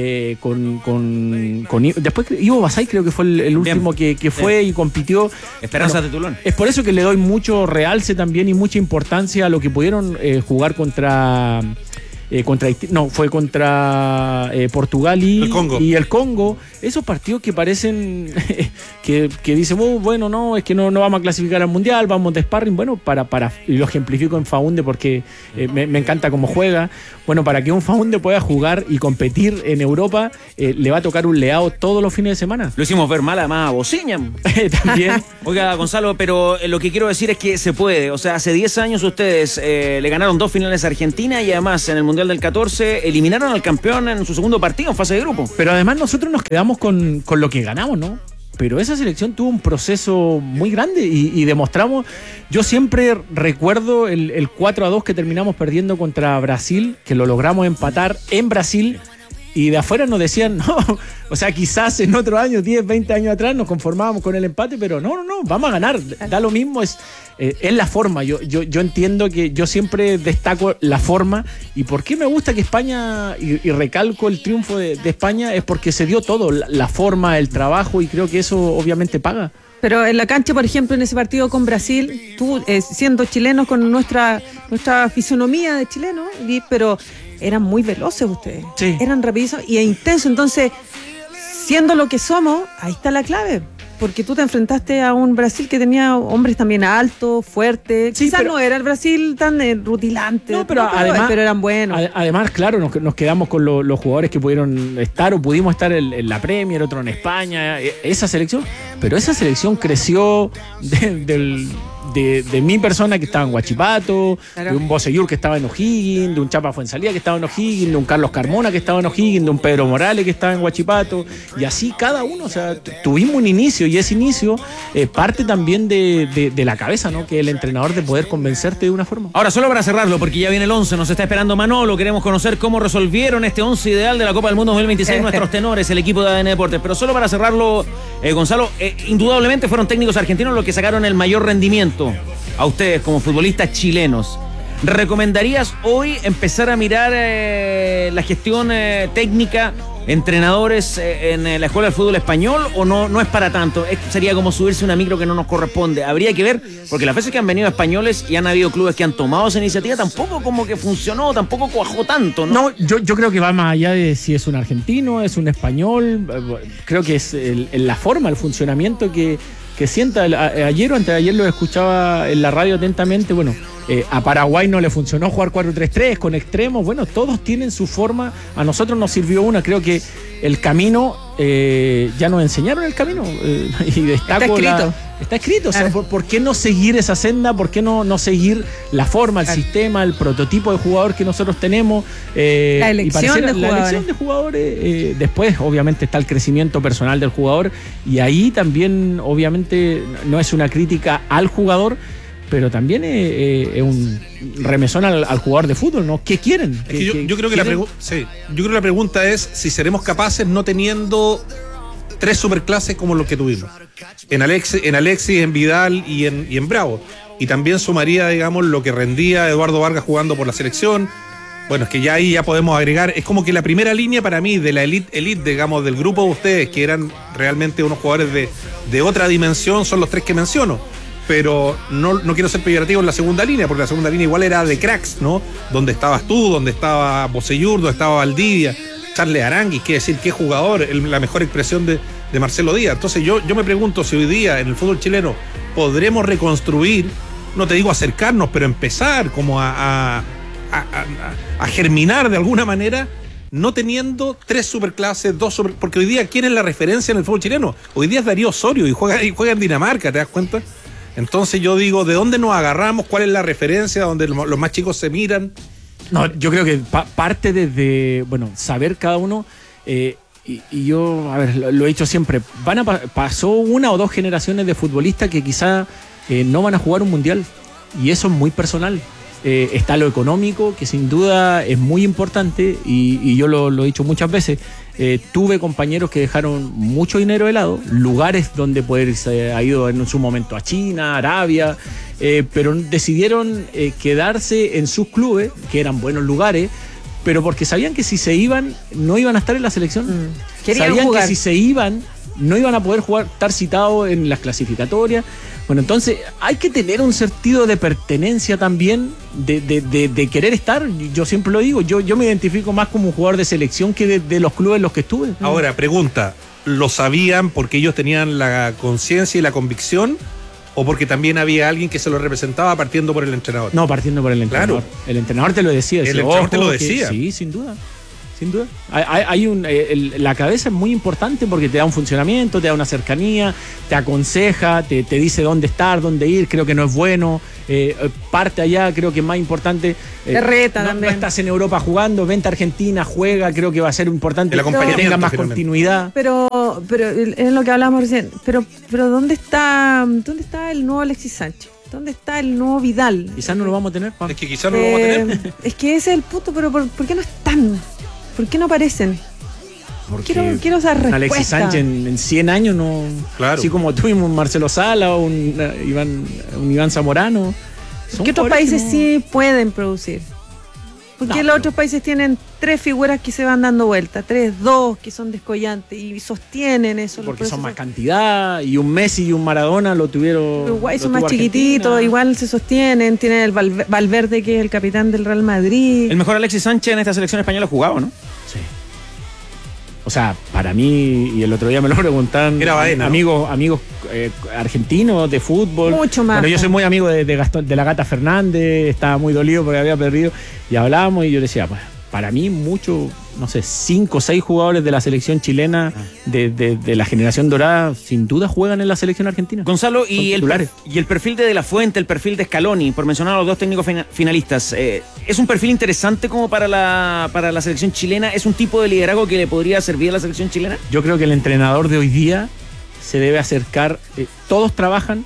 después Ivo Basay creo que fue el último que fue y compitió. Esperanzas de Toulon. Es por eso que le doy mucho realce también y mucha importancia a lo que pudieron jugar contra Portugal y el Congo. Esos partidos que parecen que dicen, bueno, no, es que no vamos a clasificar al Mundial, vamos de sparring. Bueno, y lo ejemplifico en Faunde porque me encanta cómo juega. Bueno, para que un Faunde pueda jugar y competir en Europa, le va a tocar un Leao todos los fines de semana. Lo hicimos ver mal además a Bociña. También. Oiga, Gonzalo, pero lo que quiero decir es que se puede. O sea, hace 10 años ustedes le ganaron 2 finales a Argentina y además en el Mundial del 14 eliminaron al campeón en su segundo partido en fase de grupo. Pero además nosotros nos quedamos con lo que ganamos, ¿no? Pero esa selección tuvo un proceso muy grande y demostramos. Yo siempre recuerdo el 4-2 que terminamos perdiendo contra Brasil, que lo logramos empatar en Brasil. Y de afuera nos decían, no, o sea, quizás en otro año, 10, 20 años atrás, nos conformábamos con el empate, pero no, vamos a ganar, da lo mismo, es la forma. Yo entiendo que yo siempre destaco la forma, y por qué me gusta que España, y recalco el triunfo de España, es porque se dio todo, la forma, el trabajo, y creo que eso obviamente paga. Pero en la cancha, por ejemplo, en ese partido con Brasil, tú siendo chilenos con nuestra fisonomía de chilenos, pero eran muy veloces ustedes, sí. Eran rapidísimos e intensos. Entonces, siendo lo que somos, ahí está la clave. Porque tú te enfrentaste a un Brasil que tenía hombres también altos, fuertes. Sí, quizás no era el Brasil tan rutilante, pero eran buenos. Además, claro, nos quedamos con los jugadores que pudieron estar o pudimos estar en la Premier, otro en España. Esa selección creció de mi persona que estaba en Huachipato, claro. De un Bocellur que estaba en O'Higgins, de un Chapa Fuensalía que estaba en O'Higgins, de un Carlos Carmona que estaba en O'Higgins, de un Pedro Morales que estaba en Huachipato, y así cada uno, o sea, tuvimos un inicio, y ese inicio parte también de la cabeza, ¿no? Que el entrenador de poder convencerte de una forma. Ahora, solo para cerrarlo, porque ya viene el 11, nos está esperando Manolo, queremos conocer cómo resolvieron este 11 ideal de la Copa del Mundo 2026 nuestros tenores, el equipo de ADN Deportes, pero solo para cerrarlo, Gonzalo, indudablemente fueron técnicos argentinos los que sacaron el mayor rendimiento a ustedes como futbolistas chilenos. ¿Recomendarías hoy empezar a mirar la gestión técnica, entrenadores en la Escuela del Fútbol Español, o no es para tanto? Esto sería como subirse una micro que no nos corresponde. Habría que ver, porque las veces que han venido españoles y han habido clubes que han tomado esa iniciativa, tampoco como que funcionó, tampoco cuajó tanto, ¿no? Yo creo que va más allá de si es un argentino, es un español. Creo que es la forma, el funcionamiento que sienta. Ayer o antes de ayer lo escuchaba en la radio atentamente. Bueno, a Paraguay no le funcionó jugar 4-3-3 con extremos. Bueno, todos tienen su forma. A nosotros nos sirvió una. Creo que el camino, ya nos enseñaron el camino. Y destaco está escrito. O sea, ¿por qué no seguir esa senda? ¿Por qué no seguir la forma, el sistema, el prototipo de jugador que nosotros tenemos? La elección de jugadores. Después, obviamente, está el crecimiento personal del jugador. Y ahí también, obviamente, no es una crítica al jugador, pero también es un remesón al jugador de fútbol, ¿no? ¿Qué quieren? Yo creo que la pregunta es si seremos capaces, no teniendo 3 superclases como los que tuvimos. En Alexis, en Vidal y en Bravo. Y también sumaría, digamos, lo que rendía Eduardo Vargas jugando por la selección. Bueno, es que ya ahí ya podemos agregar, es como que la primera línea para mí de la elite, digamos, del grupo de ustedes, que eran realmente unos jugadores de otra dimensión, son los 3 que menciono. Pero no quiero ser peyorativo en la segunda línea, porque la segunda línea igual era de cracks, ¿no? Donde estabas tú, donde estaba Bocellur, donde estaba Valdivia, Charles Aranguis, qué decir, qué jugador, la mejor expresión de Marcelo Díaz. Entonces yo me pregunto si hoy día en el fútbol chileno podremos reconstruir, no te digo acercarnos, pero empezar como a germinar de alguna manera, no teniendo 3 superclases, 2 super... Porque hoy día, ¿quién es la referencia en el fútbol chileno? Hoy día es Darío Osorio y juega en Dinamarca, ¿te das cuenta? Entonces yo digo, ¿de dónde nos agarramos? ¿Cuál es la referencia donde los más chicos se miran? No, yo creo que parte desde, saber cada uno, y yo, a ver, lo he dicho siempre, pasó 1 o 2 generaciones de futbolistas que quizá no van a jugar un mundial, y eso es muy personal. Está lo económico, que sin duda es muy importante, y yo lo he dicho muchas veces, Tuve compañeros que dejaron mucho dinero de lado, lugares donde poder irse, ha ido en su momento a China, Arabia, pero decidieron quedarse en sus clubes, que eran buenos lugares, pero porque sabían que si se iban, no iban a estar en la selección. Sabían jugar. Que si se iban, no iban a poder jugar, estar citados en las clasificatorias. Bueno, entonces hay que tener un sentido de pertenencia también, de querer estar. Yo siempre lo digo, yo me identifico más como un jugador de selección que de los clubes en los que estuve. Ahora, pregunta, ¿lo sabían porque ellos tenían la conciencia y la convicción? ¿O porque también había alguien que se lo representaba partiendo por el entrenador? No, partiendo por el entrenador. Claro. El entrenador te lo decía. El entrenador te lo decía. Sí, sin duda. Sin duda. La cabeza es muy importante porque te da un funcionamiento, te da una cercanía, te aconseja, te dice dónde estar, dónde ir, creo que no es bueno. Parte allá, creo que es más importante. Te reta también. No estás en Europa jugando, vente a Argentina, juega, creo que va a ser importante que tenga más continuidad. Pero es lo que hablamos recién. Pero ¿dónde está el nuevo Alexis Sánchez? ¿Dónde está el nuevo Vidal? Quizás no lo vamos a tener, Juan. Es que quizás no lo vamos a tener. Es que ese es el punto, pero ¿por qué no están? ¿Por qué no aparecen? Quiero esa respuesta. Alexis Sánchez en 100 años no. Claro. Así como tuvimos un Marcelo Sala o un Iván Zamorano. ¿Qué otros países sí pueden producir? Porque los otros países tienen 3 figuras que se van dando vueltas, 3, 2 que son descollantes y sostienen eso. Porque son más cantidad, y un Messi y un Maradona lo tuvieron. Uruguay son más chiquititos, igual se sostienen. Tienen el Valverde, que es el capitán del Real Madrid. El mejor Alexis Sánchez en esta selección española jugaba, ¿no? Sí. O sea, para mí, y el otro día me lo preguntaban amigos argentinos de fútbol. Mucho más. Bueno, yo soy muy amigo de Gastón, de la Gata Fernández, estaba muy dolido porque había perdido, y hablábamos y yo le decía, pues, para mí mucho, no sé, 5 o 6 jugadores de la selección chilena, de la generación dorada, sin duda juegan en la selección argentina. Gonzalo, y el perfil de la Fuente, el perfil de Scaloni, por mencionar a los 2 técnicos finalistas, ¿es un perfil interesante como para la selección chilena? ¿Es un tipo de liderazgo que le podría servir a la selección chilena? Yo creo que el entrenador de hoy día se debe acercar, todos trabajan.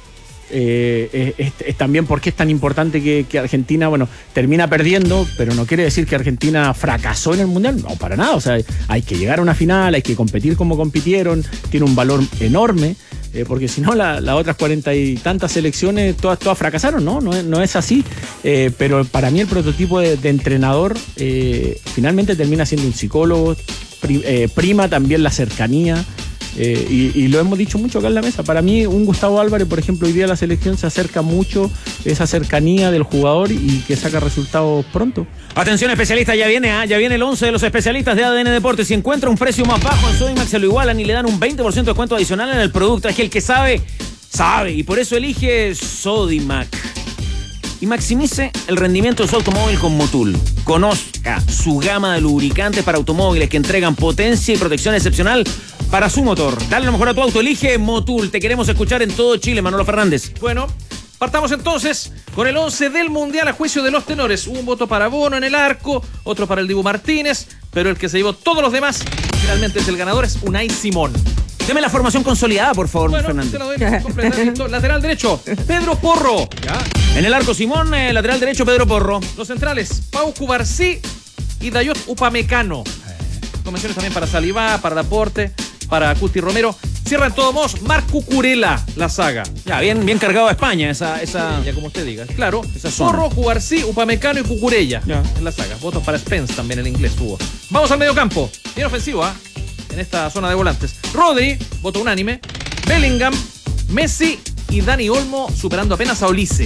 Es también porque es tan importante que Argentina, bueno, termina perdiendo, pero no quiere decir que Argentina fracasó en el Mundial, no, para nada. O sea, hay que llegar a una final, hay que competir como compitieron, tiene un valor enorme, porque si no, las otras 40 y tantas selecciones, todas fracasaron, ¿no? No es así, pero para mí el prototipo de entrenador finalmente termina siendo un psicólogo, prima también la cercanía. Y lo hemos dicho mucho acá en la mesa. Para mí, un Gustavo Álvarez, por ejemplo, hoy día la selección se acerca mucho esa cercanía del jugador y que saca resultados pronto. Atención, especialistas, ya viene el 11 de los especialistas de ADN Deportes. Si encuentra un precio más bajo en Sodimac, se lo igualan y le dan un 20% de descuento adicional en el producto. Es que el que sabe, y por eso elige Sodimac. Y maximice el rendimiento de su automóvil con Motul. Conozca su gama de lubricantes para automóviles que entregan potencia y protección excepcional para su motor. Dale lo mejor a tu auto, elige Motul. Te queremos escuchar en todo Chile, Manolo Fernández. Bueno, partamos entonces con el 11 del Mundial a juicio de los tenores. Hubo un voto para Bono en el arco, otro para el Dibu Martínez, pero el que se llevó todos los demás, finalmente es el ganador, es Unai Simón. Deme la formación consolidada, por favor, bueno, Fernández. Te lo doy completamente. Lateral derecho, Pedro Porro. Ya. En el arco, Simón, lateral derecho, Pedro Porro. Los centrales, Pau Cubarsí y Dayot Upamecano. Convenciones también para Saliba, para Laporte, para Cuti Romero. Cierra en todos modos Marc Cucurella la saga. Ya, bien cargado a España esa... Ya como usted diga. Claro, Porro, Cubarsí, Upamecano y Cucurella en la saga. Votos para Spence también en inglés tuvo. Vamos al medio campo. Bien ofensivo, en esta zona de volantes. Rodri, voto unánime. Bellingham, Messi y Dani Olmo, superando apenas a Olise.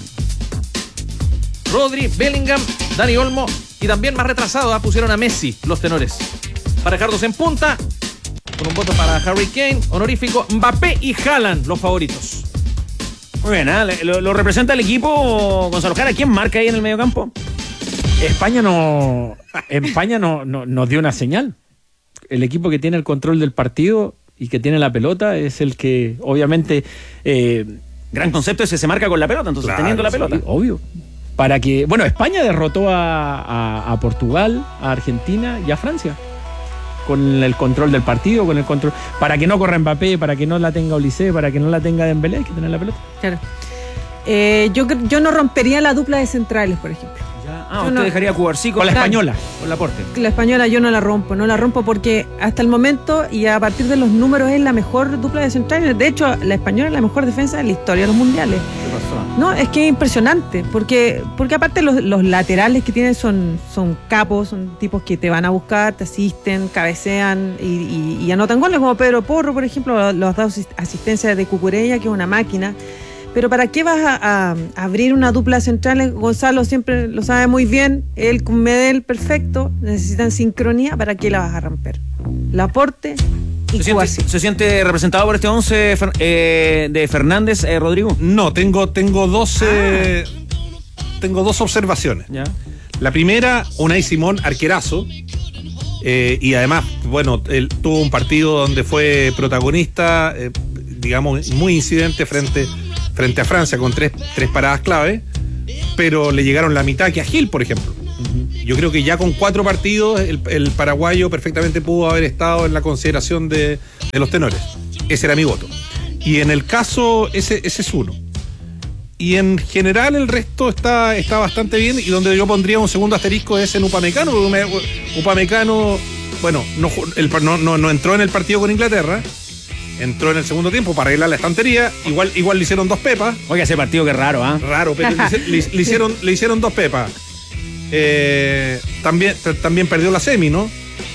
Rodri, Bellingham, Dani Olmo y también más retrasado pusieron a Messi, los tenores. Para dejarlos en punta, con un voto para Harry Kane, honorífico, Mbappé y Haaland, los favoritos. Muy bien, lo representa el equipo Gonzalo Jara. ¿Quién marca ahí en el medio campo? España nos dio una señal. El equipo que tiene el control del partido y que tiene la pelota es el que, obviamente... gran concepto ese, se marca con la pelota, entonces, claro, teniendo la pelota. Sí, obvio. Para que... Bueno, España derrotó a Portugal, a Argentina y a Francia. Con el control del partido, con el control... Para que no corra Mbappé, para que no la tenga Olise, para que no la tenga Dembélé, hay que tener la pelota. Claro. Yo no rompería la dupla de centrales, por ejemplo. Ya. Usted dejaría a Cubarsí con la española, con la Laporte. La española yo no la rompo porque hasta el momento y a partir de los números es la mejor dupla de centrales. De hecho, la española es la mejor defensa de la historia de los mundiales. ¿Qué pasó? No, es que es impresionante, porque aparte los laterales que tienen son capos, son tipos que te van a buscar, te asisten, cabecean y anotan goles, como Pedro Porro, por ejemplo, los dos asistencias de Cucurella, que es una máquina. Pero ¿para qué vas a abrir una dupla central? Gonzalo siempre lo sabe muy bien, él con Medel perfecto, necesitan sincronía, ¿para qué la vas a romper? Laporte y Cubarsí. ¿Se siente representado por este 11 de Fernández, Rodrigo? No, tengo dos observaciones. ¿Ya? La primera, Unai Simón, arquerazo. Y además, bueno, él tuvo un partido donde fue protagonista, digamos, muy incidente frente a Francia con tres paradas clave, pero le llegaron la mitad que a Gil, por ejemplo. Yo creo que ya con 4 partidos el paraguayo perfectamente pudo haber estado en la consideración de los tenores. Ese era mi voto. Y en el caso, ese es uno. Y en general el resto está bastante bien, y donde yo pondría un segundo asterisco es en Upamecano, porque Upamecano, bueno, no entró en el partido con Inglaterra. Entró en el segundo tiempo para arreglar la estantería. Igual le hicieron 2 pepas. Oiga, ese partido que raro, ¿ah? Raro, pero le hicieron 2 pepas. También perdió la semi, ¿no?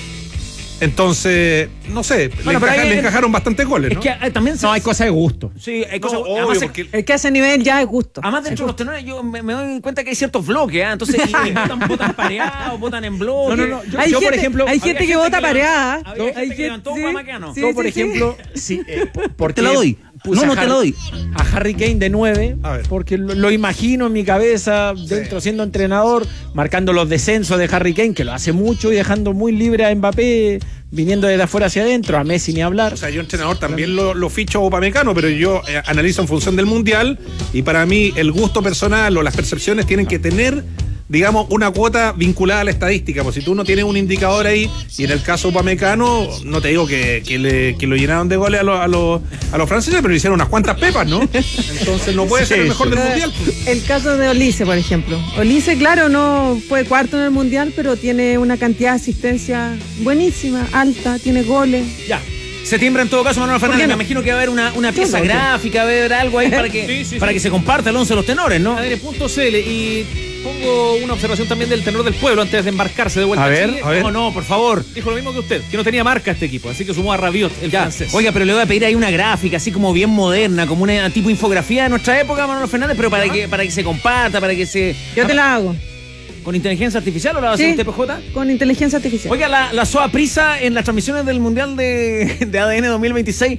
Entonces, no sé, bueno, le encajaron bastantes goles, ¿no? Es que también hay cosas de gusto. Sí, hay cosas obvio, además porque... Es que a ese nivel ya es gusto. Además, dentro de los tenores, yo me doy cuenta que hay ciertos bloques, ¿ah? Entonces, votan pareados, votan en bloque. No. Yo, por ejemplo, hay gente que vota pareada. Hay gente que levantó Upamecano. Yo, por ejemplo, sí, porque te la doy. No te la doy. A Harry Kane de 9, porque lo imagino en mi cabeza, dentro siendo entrenador, marcando los descensos de Harry Kane, que lo hace mucho, y dejando muy libre a Mbappé, viniendo desde afuera hacia adentro, a Messi ni hablar. O sea, yo entrenador también lo ficho a Upamecano, pero yo analizo en función del Mundial, y para mí el gusto personal o las percepciones tienen que tener, digamos, una cuota vinculada a la estadística. Pues si tú no tienes un indicador ahí, y en el caso Upamecano, no te digo que lo llenaron de goles a los franceses, pero le hicieron unas cuantas pepas, ¿no? Entonces no puede ser el mejor del Mundial. El caso de Olise, por ejemplo. Olise, claro, no fue cuarto en el Mundial, pero tiene una cantidad de asistencia buenísima, alta, tiene goles. Ya. Septiembre, en todo caso, Manuel Fernández, me imagino que va a haber una pieza gráfica, va a haber algo ahí para que se comparta el 11 de los tenores, ¿no? ADN.cl, y pongo una observación también del tenor del pueblo antes de embarcarse de vuelta a Chile. A ver. No, por favor. Dijo lo mismo que usted, que no tenía marca este equipo, así que sumó a Rabiot, el francés. Oiga, pero le voy a pedir ahí una gráfica así como bien moderna, como una tipo infografía de nuestra época, Manuel Fernández, pero para que se comparta, para que se... Yo te la hago. ¿Con inteligencia artificial o la va a hacer usted, PJ? Con inteligencia artificial. Oiga, la SOA Prisa en las transmisiones del Mundial de ADN 2026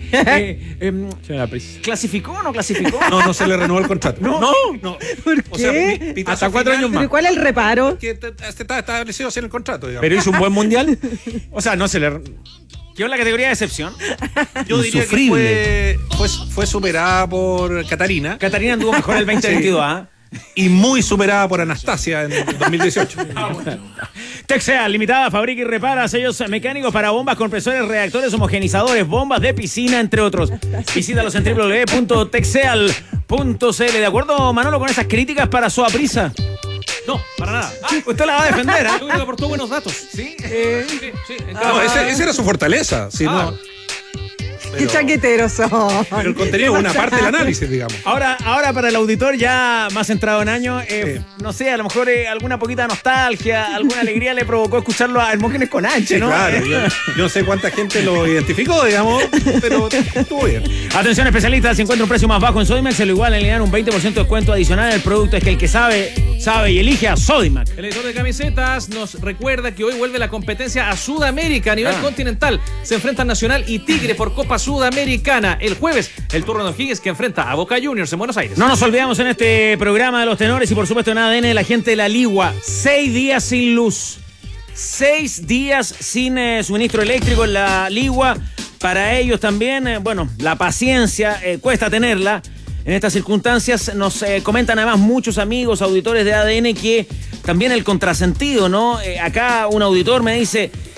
¿clasificó o no clasificó? No se le renovó el contrato. No. ¿Por qué? O sea, hasta 4 años más. ¿Pero cuál es el reparo? Que está establecido así en el contrato, digamos. ¿Pero hizo un buen Mundial? O sea, no se le... ¿Quedó en la categoría de excepción? Yo diría que fue superada por Catarina. Catarina anduvo mejor el 2022, ¿ah? Y muy superada por Anastasia en 2018. Texeal, limitada, fabrica y repara sellos mecánicos para bombas, compresores, reactores, homogenizadores, bombas de piscina, entre otros. Visítalos en www.texeal.cl. ¿De acuerdo, Manolo, con esas críticas para SOA Prisa? No, para nada. Usted la va a defender, ¿eh? Yo creo que aportó buenos datos. ¿Sí? No, esa era su fortaleza. ¿Sí? No. Qué chaqueteros son. Pero el contenido es una parte del análisis, digamos. Ahora para el auditor ya más centrado en años, no sé, a lo mejor alguna poquita nostalgia, alguna alegría le provocó escucharlo a Hermógenes con H, ¿no? Claro, yo no sé cuánta gente lo identificó, digamos, pero estuvo bien. Atención, especialistas, si encuentra un precio más bajo en Sodimac, se lo igualan, le dan un 20% de descuento adicional. El producto es que el que sabe y elige a Sodimac. El editor de camisetas nos recuerda que hoy vuelve la competencia a Sudamérica a nivel continental. Se enfrentan Nacional y Tigre por Copa Sudamericana. El jueves, el turno de O'Higgins que enfrenta a Boca Juniors en Buenos Aires. No nos olvidamos en este programa de los tenores y por supuesto en ADN de la gente de la Ligua. 6 días sin luz. 6 días sin suministro eléctrico en la Ligua. Para ellos también, la paciencia cuesta tenerla. En estas circunstancias nos comentan además muchos amigos, auditores de ADN, que también el contrasentido, ¿no? Acá un auditor me dice,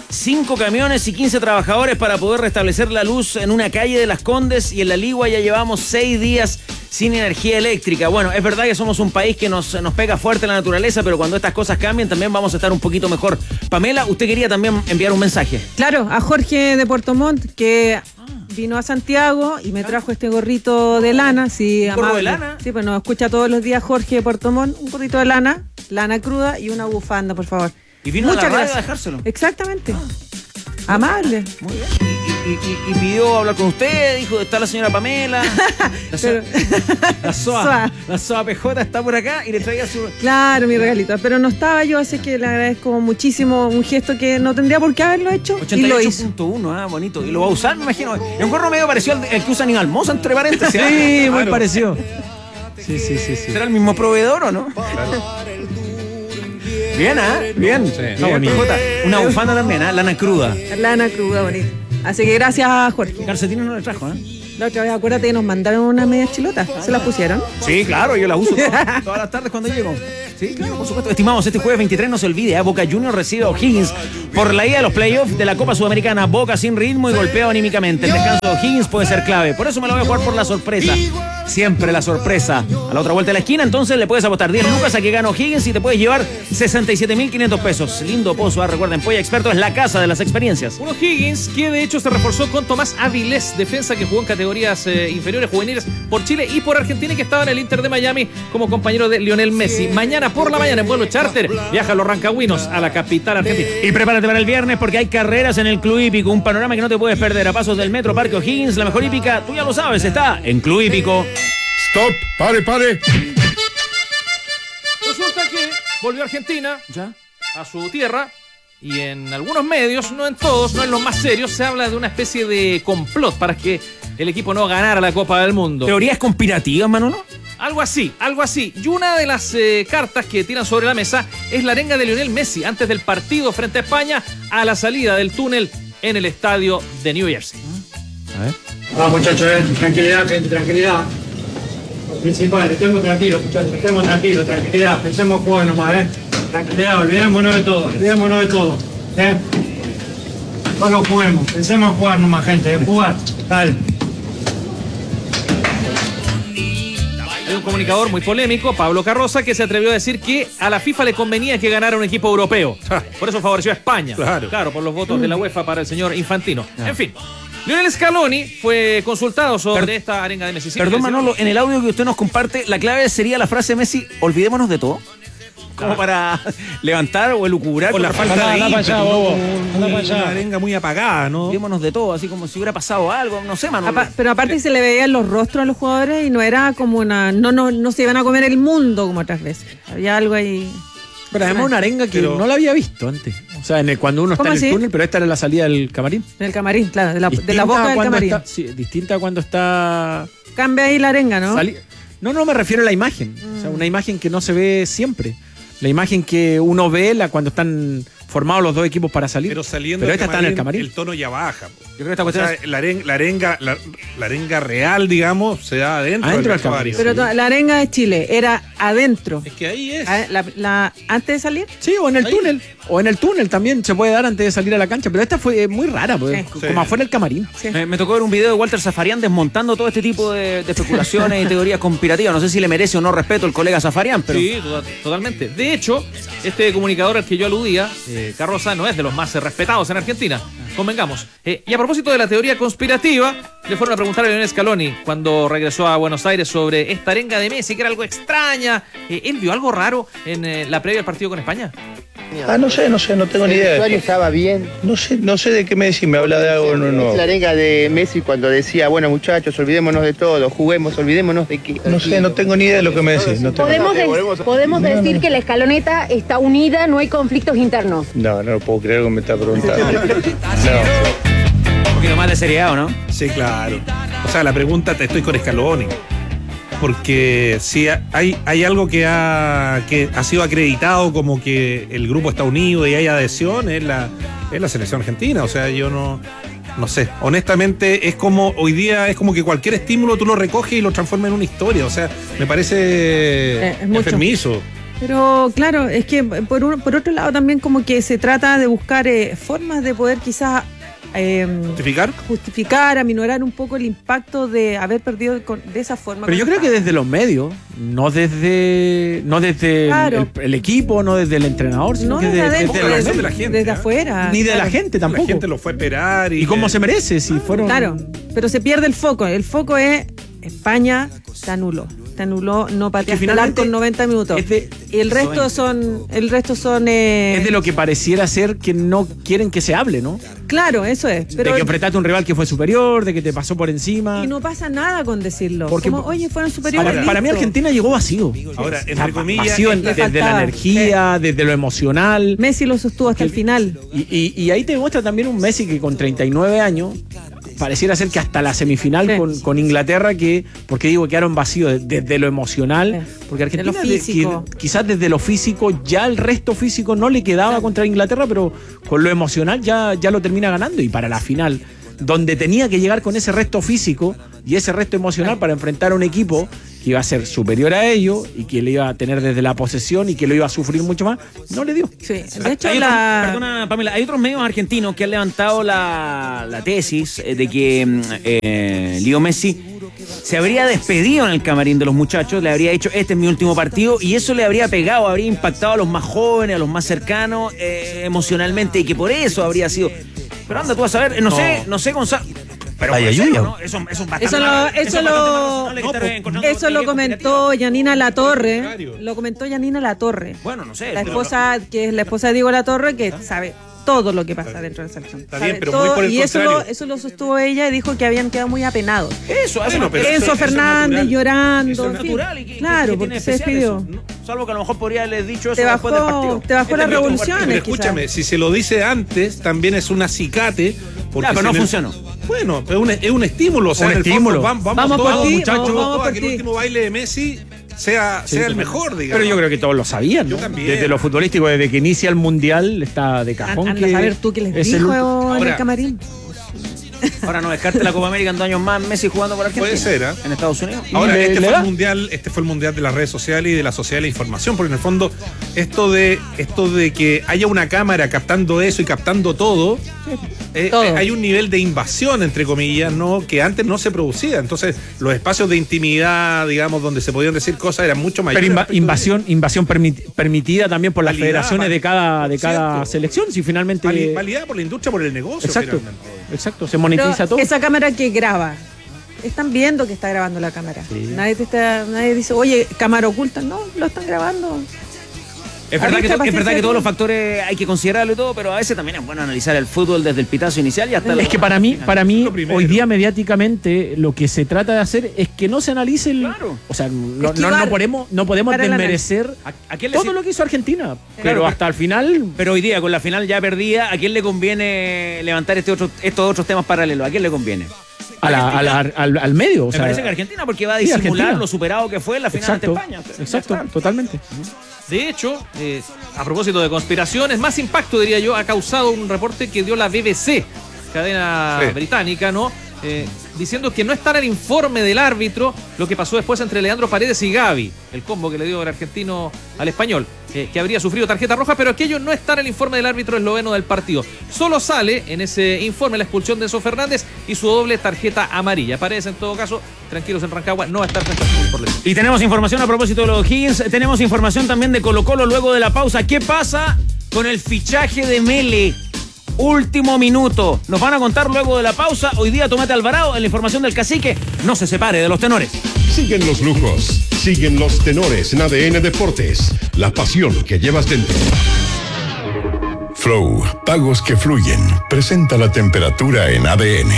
5 camiones y 15 trabajadores para poder restablecer la luz en una calle de Las Condes, y en La Ligua ya llevamos 6 días sin energía eléctrica. Bueno, es verdad que somos un país que nos pega fuerte la naturaleza, pero cuando estas cosas cambien también vamos a estar un poquito mejor. Pamela, usted quería también enviar un mensaje. Claro, a Jorge de Puerto Montt, que vino a Santiago y me trajo este gorrito de lana. Sí, ¿Un gorro de lana? Sí, pues nos escucha todos los días Jorge de Puerto Montt. Un gorrito de lana cruda y una bufanda, por favor. Y vino Muchas a la radio gracias. a dejárselo. Exactamente. Amable. Muy bien. Y pidió hablar con usted, dijo, está la señora Pamela. La SOA PJ está por acá y le traía su... Claro, mi regalito. Pero no estaba yo, así que le agradezco muchísimo. Un gesto que no tendría por qué haberlo hecho. 88.1, bonito. Y lo va a usar, me imagino. Es un gorro medio parecido al que usa Animal Mosa, entre paréntesis. Sí, claro. muy parecido. Sí. ¿Será el mismo proveedor o no? Claro. Bien, bien. Sí, No, bien. Una bufanda también, lana cruda. Lana cruda, bonito. Así que gracias, Jorge. Calcetines no le trajo, La otra vez, acuérdate que nos mandaron unas medias chilotas. ¿Se las pusieron? Sí, claro, yo las uso todas las tardes cuando llego. Sí, claro, por supuesto. Estimados, este jueves 23 no se olvide, Boca Juniors recibe a O'Higgins por la ida de los playoffs de la Copa Sudamericana. Boca sin ritmo y golpeado anímicamente. El descanso de O'Higgins puede ser clave. Por eso me lo voy a jugar por la sorpresa. Siempre la sorpresa. A la otra vuelta de la esquina, entonces le puedes apostar 10 lucas a que gana O'Higgins y te puedes llevar 67.500 pesos. Lindo pozo, recuerden, Polla Experto es la casa de las experiencias. Un O'Higgins que de hecho se reforzó con Tomás Avilés, defensa que jugó en categorías inferiores juveniles por Chile y por Argentina, y que estaba en el Inter de Miami como compañero de Lionel Messi. Mañana por la mañana en vuelo charter viajan los rancagüinos a la capital argentina. Y prepárate para el viernes porque hay carreras en el Club Hípico, un panorama que no te puedes perder a pasos del Metro Parque O'Higgins. La mejor hípica, tú ya lo sabes, está en Club Hípico. Stop, pare. Resulta que volvió Argentina a su tierra, y en algunos medios, no en todos, no en los más serios, se habla de una especie de complot para que el equipo no ganara la Copa del Mundo. ¿Teorías conspirativas, Manolo? Algo así. Y una de las cartas que tiran sobre la mesa es la arenga de Lionel Messi antes del partido frente a España, a la salida del túnel en el estadio de New Jersey. A ver. Vamos, muchachos, tranquilidad, gente, tranquilidad. Lo principal, estemos tranquilos, muchachos, estemos tranquilos, tranquilidad, pensemos jugar nomás, Tranquilidad, olvidémonos de todo, Solo juguemos, pensemos jugar nomás, gente, jugar, dale. Hay un comunicador muy polémico, Pablo Carroza, que se atrevió a decir que a la FIFA le convenía que ganara un equipo europeo. Por eso favoreció a España. Claro, por los votos de la UEFA para el señor Infantino. En fin. Lionel Scaloni fue consultado sobre esta arenga de Messi. Perdón, Manolo, en el audio que usted nos comparte, la clave sería la frase de Messi, olvidémonos de todo. Como para levantar o elucubrar con la falta de ímpetu, una arenga muy apagada, ¿no? Olvidémonos de todo, así como si hubiera pasado algo, no sé, Manolo. Pero aparte se le veían los rostros a los jugadores y no era como una... No se iban a comer el mundo como otras veces. Había algo ahí... Pero además una arenga que no la había visto antes. O sea, cuando uno está en el túnel, pero esta era la salida del camarín. Del camarín, claro, de la boca del camarín. Distinta a cuando está... Cambia ahí la arenga, ¿no? No, me refiero a la imagen. O sea, una imagen que no se ve siempre. La imagen que uno ve cuando están formados los dos equipos para salir. Pero saliendo esta está en el camarín. El tono ya baja. Yo creo que esta cuestión la arenga real, digamos, se da adentro del camarín. Pero la arenga de Chile era adentro. Es que ahí es. ¿Antes de salir? Sí, o en el túnel. O en el túnel también se puede dar antes de salir a la cancha. Pero esta fue muy rara, como afuera del camarín. Sí. Me tocó ver un video de Walter Zafarian desmontando todo este tipo de especulaciones y teorías conspirativas. No sé si le merece o no respeto el colega Zafarian, pero... Sí, totalmente. De hecho, este comunicador al que yo aludía, Carroza, no es de los más respetados en Argentina. Convengamos. Y a propósito de la teoría conspirativa, le fueron a preguntar a Lionel Scaloni cuando regresó a Buenos Aires sobre esta arenga de Messi, que era algo extraña. ¿Él vio algo raro en la previa al partido con España? No sé, no tengo ni idea. ¿El vestuario estaba bien? No sé de qué me decís, me habla de algo nuevo. La arenga de Messi cuando decía, bueno muchachos, olvidémonos de todo, juguemos, olvidémonos de que... No sé, no tengo ni idea de lo que me decís. ¿Podemos decir que la escaloneta está unida, no hay conflictos internos? No lo puedo creer que me está preguntando. Un poquito más de seriedad, ¿no? Sí, claro. O sea, la pregunta, estoy con Scaloni. Porque si hay algo que ha sido acreditado como que el grupo está unido y hay adhesión, es la selección argentina. O sea, yo no sé. Honestamente, es como hoy día, es como que cualquier estímulo tú lo recoges y lo transformas en una historia. O sea, me parece enfermizo. Pero claro, es que por otro lado también como que se trata de buscar formas de poder quizás justificar, aminorar un poco el impacto de haber perdido de esa forma. Pero yo creo que desde los medios, no desde claro. el equipo, no desde el entrenador, sino no que desde la gente, desde afuera. Ni de la gente tampoco. La gente lo fue a esperar. ¿Y cómo se merece? Si fueron... Claro, pero se pierde el foco. El foco es España te anuló, no pateaste el arco en 90 minutos. Y el resto son es de lo que pareciera ser que no quieren que se hable, ¿no? Claro, eso es. Pero de que enfrentaste a un rival que fue superior, de que te pasó por encima. Y no pasa nada con decirlo. Porque, como, oye, fueron superiores. Para mí Argentina llegó vacío. Ahora, entre comillas, vacío desde la energía, desde lo emocional. Messi lo sostuvo hasta el final. Y ahí te muestra también un Messi que con 39 años pareciera ser que hasta la semifinal con Inglaterra, porque digo que quedaron vacíos desde lo emocional, porque Argentina quizás desde lo físico, ya el resto físico no le quedaba contra Inglaterra, pero con lo emocional ya lo termina ganando. Y para la final, donde tenía que llegar con ese resto físico y ese resto emocional para enfrentar a un equipo que iba a ser superior a ellos y que le iba a tener desde la posesión y que lo iba a sufrir mucho más, no le dio. Sí, de hecho perdona, Pamela, hay otros medios argentinos que han levantado la tesis de que Leo Messi se habría despedido en el camarín de los muchachos, le habría dicho, este es mi último partido, y eso le habría pegado, habría impactado a los más jóvenes, a los más cercanos, emocionalmente, y que por eso habría sido... Pero anda tú a saber, no sé, Gonzalo... Pero eso lo comentó Yanina Latorre. Lo comentó Yanina Latorre. Bueno, no sé. La esposa, que es la esposa de Diego Latorre, que sabe todo lo que pasa dentro de la selección. Está bien, pero muy por el contrario. Eso lo sostuvo ella y dijo que habían quedado muy apenados. Enzo Fernández llorando. Eso es natural. Claro, porque se despidió. Salvo que a lo mejor podría haberles dicho eso después del partido. Te bajó las revoluciones. Pero escúchame, si se lo dice antes, también es un acicate. Pero no funcionó. Bueno, es un estímulo. O sea, un estímulo. Vamos todos, muchachos, vamos a que el último baile de Messi sea el mejor, digamos. Pero yo creo que todos lo sabían, ¿no? Yo también. Desde lo futbolístico, desde que inicia el Mundial, está de cajón. Anda a saber tú qué les dijo en el camarín. Ahora no descarte la Copa América en 2 años más, Messi jugando por Argentina. Puede ser, en Estados Unidos. Ahora, este fue el mundial de las redes sociales y de la sociedad de la información, porque en el fondo, esto de que haya una cámara captando eso y captando todo. Hay un nivel de invasión, entre comillas, ¿no? Que antes no se producía. Entonces, los espacios de intimidad, digamos, donde se podían decir cosas eran mucho mayores. Pero invasión permitida también por las federaciones de cada selección, si finalmente... Validada por la industria, por el negocio. Exacto, se monetiza todo. Esa cámara que graba, están viendo que está grabando la cámara. Sí. Nadie dice, oye, cámara oculta. No, lo están grabando. Es verdad que todos los factores hay que considerarlo y todo, pero a veces también es bueno analizar el fútbol desde el pitazo inicial y hasta... Es que para mí hoy día mediáticamente lo que se trata de hacer es que no se analice el... Claro. O sea, no podemos desmerecer todo lo que hizo Argentina, pero hasta el final... Pero hoy día, con la final ya perdida, ¿a quién le conviene levantar estos otros temas paralelos? ¿A quién le conviene? Al medio. Me parece que Argentina, porque va a disimular lo superado que fue en la final ante España. Exacto, totalmente. De hecho, a propósito de conspiraciones, más impacto, diría yo, ha causado un reporte que dio la BBC, cadena británica, ¿no? Diciendo que no está en el informe del árbitro lo que pasó después entre Leandro Paredes y Gavi, el combo que le dio el argentino al español, que habría sufrido tarjeta roja, pero aquello no está en el informe del árbitro esloveno del partido. Solo sale en ese informe la expulsión de Enzo Fernández y su doble tarjeta amarilla. Paredes, en todo caso, tranquilos en Rancagua, no va a estar por lesión. Y tenemos información a propósito de los Higgins, tenemos información también de Colo-Colo luego de la pausa. ¿Qué pasa con el fichaje de Mele? Último minuto. Nos van a contar luego de la pausa. Hoy día Tomate Alvarado en la información del Cacique. No se separe de los tenores. Siguen los lujos, siguen los tenores en ADN Deportes. La pasión que llevas dentro. Flow, pagos que fluyen. Presenta la temperatura en ADN.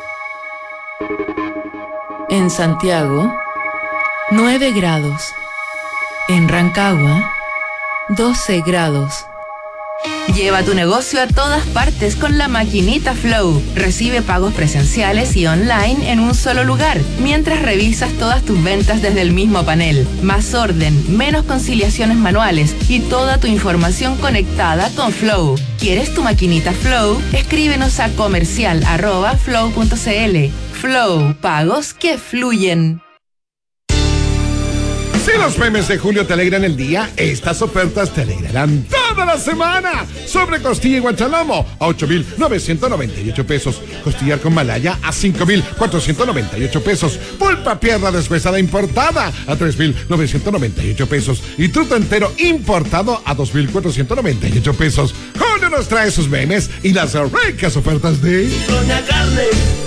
En Santiago, 9 grados. En Rancagua, 12 grados. Lleva tu negocio a todas partes con la maquinita Flow. Recibe pagos presenciales y online en un solo lugar, mientras revisas todas tus ventas desde el mismo panel. Más orden, menos conciliaciones manuales y toda tu información conectada con Flow. ¿Quieres tu maquinita Flow? Escríbenos a comercial@flow.cl. Flow, pagos que fluyen. Si los memes de julio te alegran el día, estas ofertas te alegrarán toda la semana. Sobre costilla y guachalomo a 8,998 pesos. Costillar con malaya a 5,498 pesos. Pulpa pierna deshuesada importada a 3,998 pesos. Y truto entero importado a 2,498 pesos. Julio nos trae sus memes y las ricas ofertas de Doña Carne.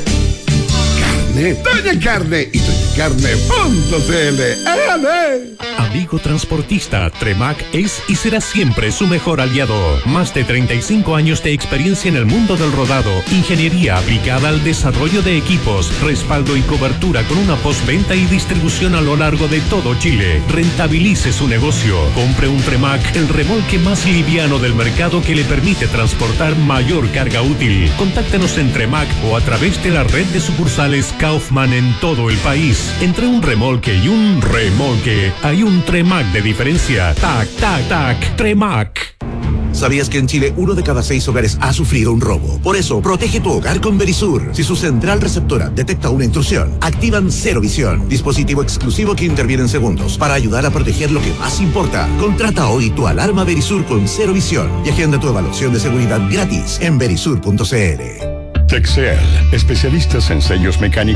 Doña Carne y doñacarne.cl. Amigo transportista, Tremac es y será siempre su mejor aliado. Más de 35 años de experiencia en el mundo del rodado, ingeniería aplicada al desarrollo de equipos, respaldo y cobertura con una postventa y distribución a lo largo de todo Chile. Rentabilice su negocio. Compre un Tremac, el remolque más liviano del mercado que le permite transportar mayor carga útil. Contáctenos en Tremac o a través de la red de sucursales Kaufman en todo el país. Entre un remolque y un remolque hay un Tremac de diferencia. Tac, tac, tac, Tremac. ¿Sabías que en Chile 1 de cada 6 hogares ha sufrido un robo? Por eso, protege tu hogar con Verisur. Si su central receptora detecta una intrusión, activan Cero Visión, dispositivo exclusivo que interviene en segundos para ayudar a proteger lo que más importa. Contrata hoy tu alarma Verisur con Cero Visión y agenda tu evaluación de seguridad gratis en verisur.cl. Texel, especialistas en sellos mecánicos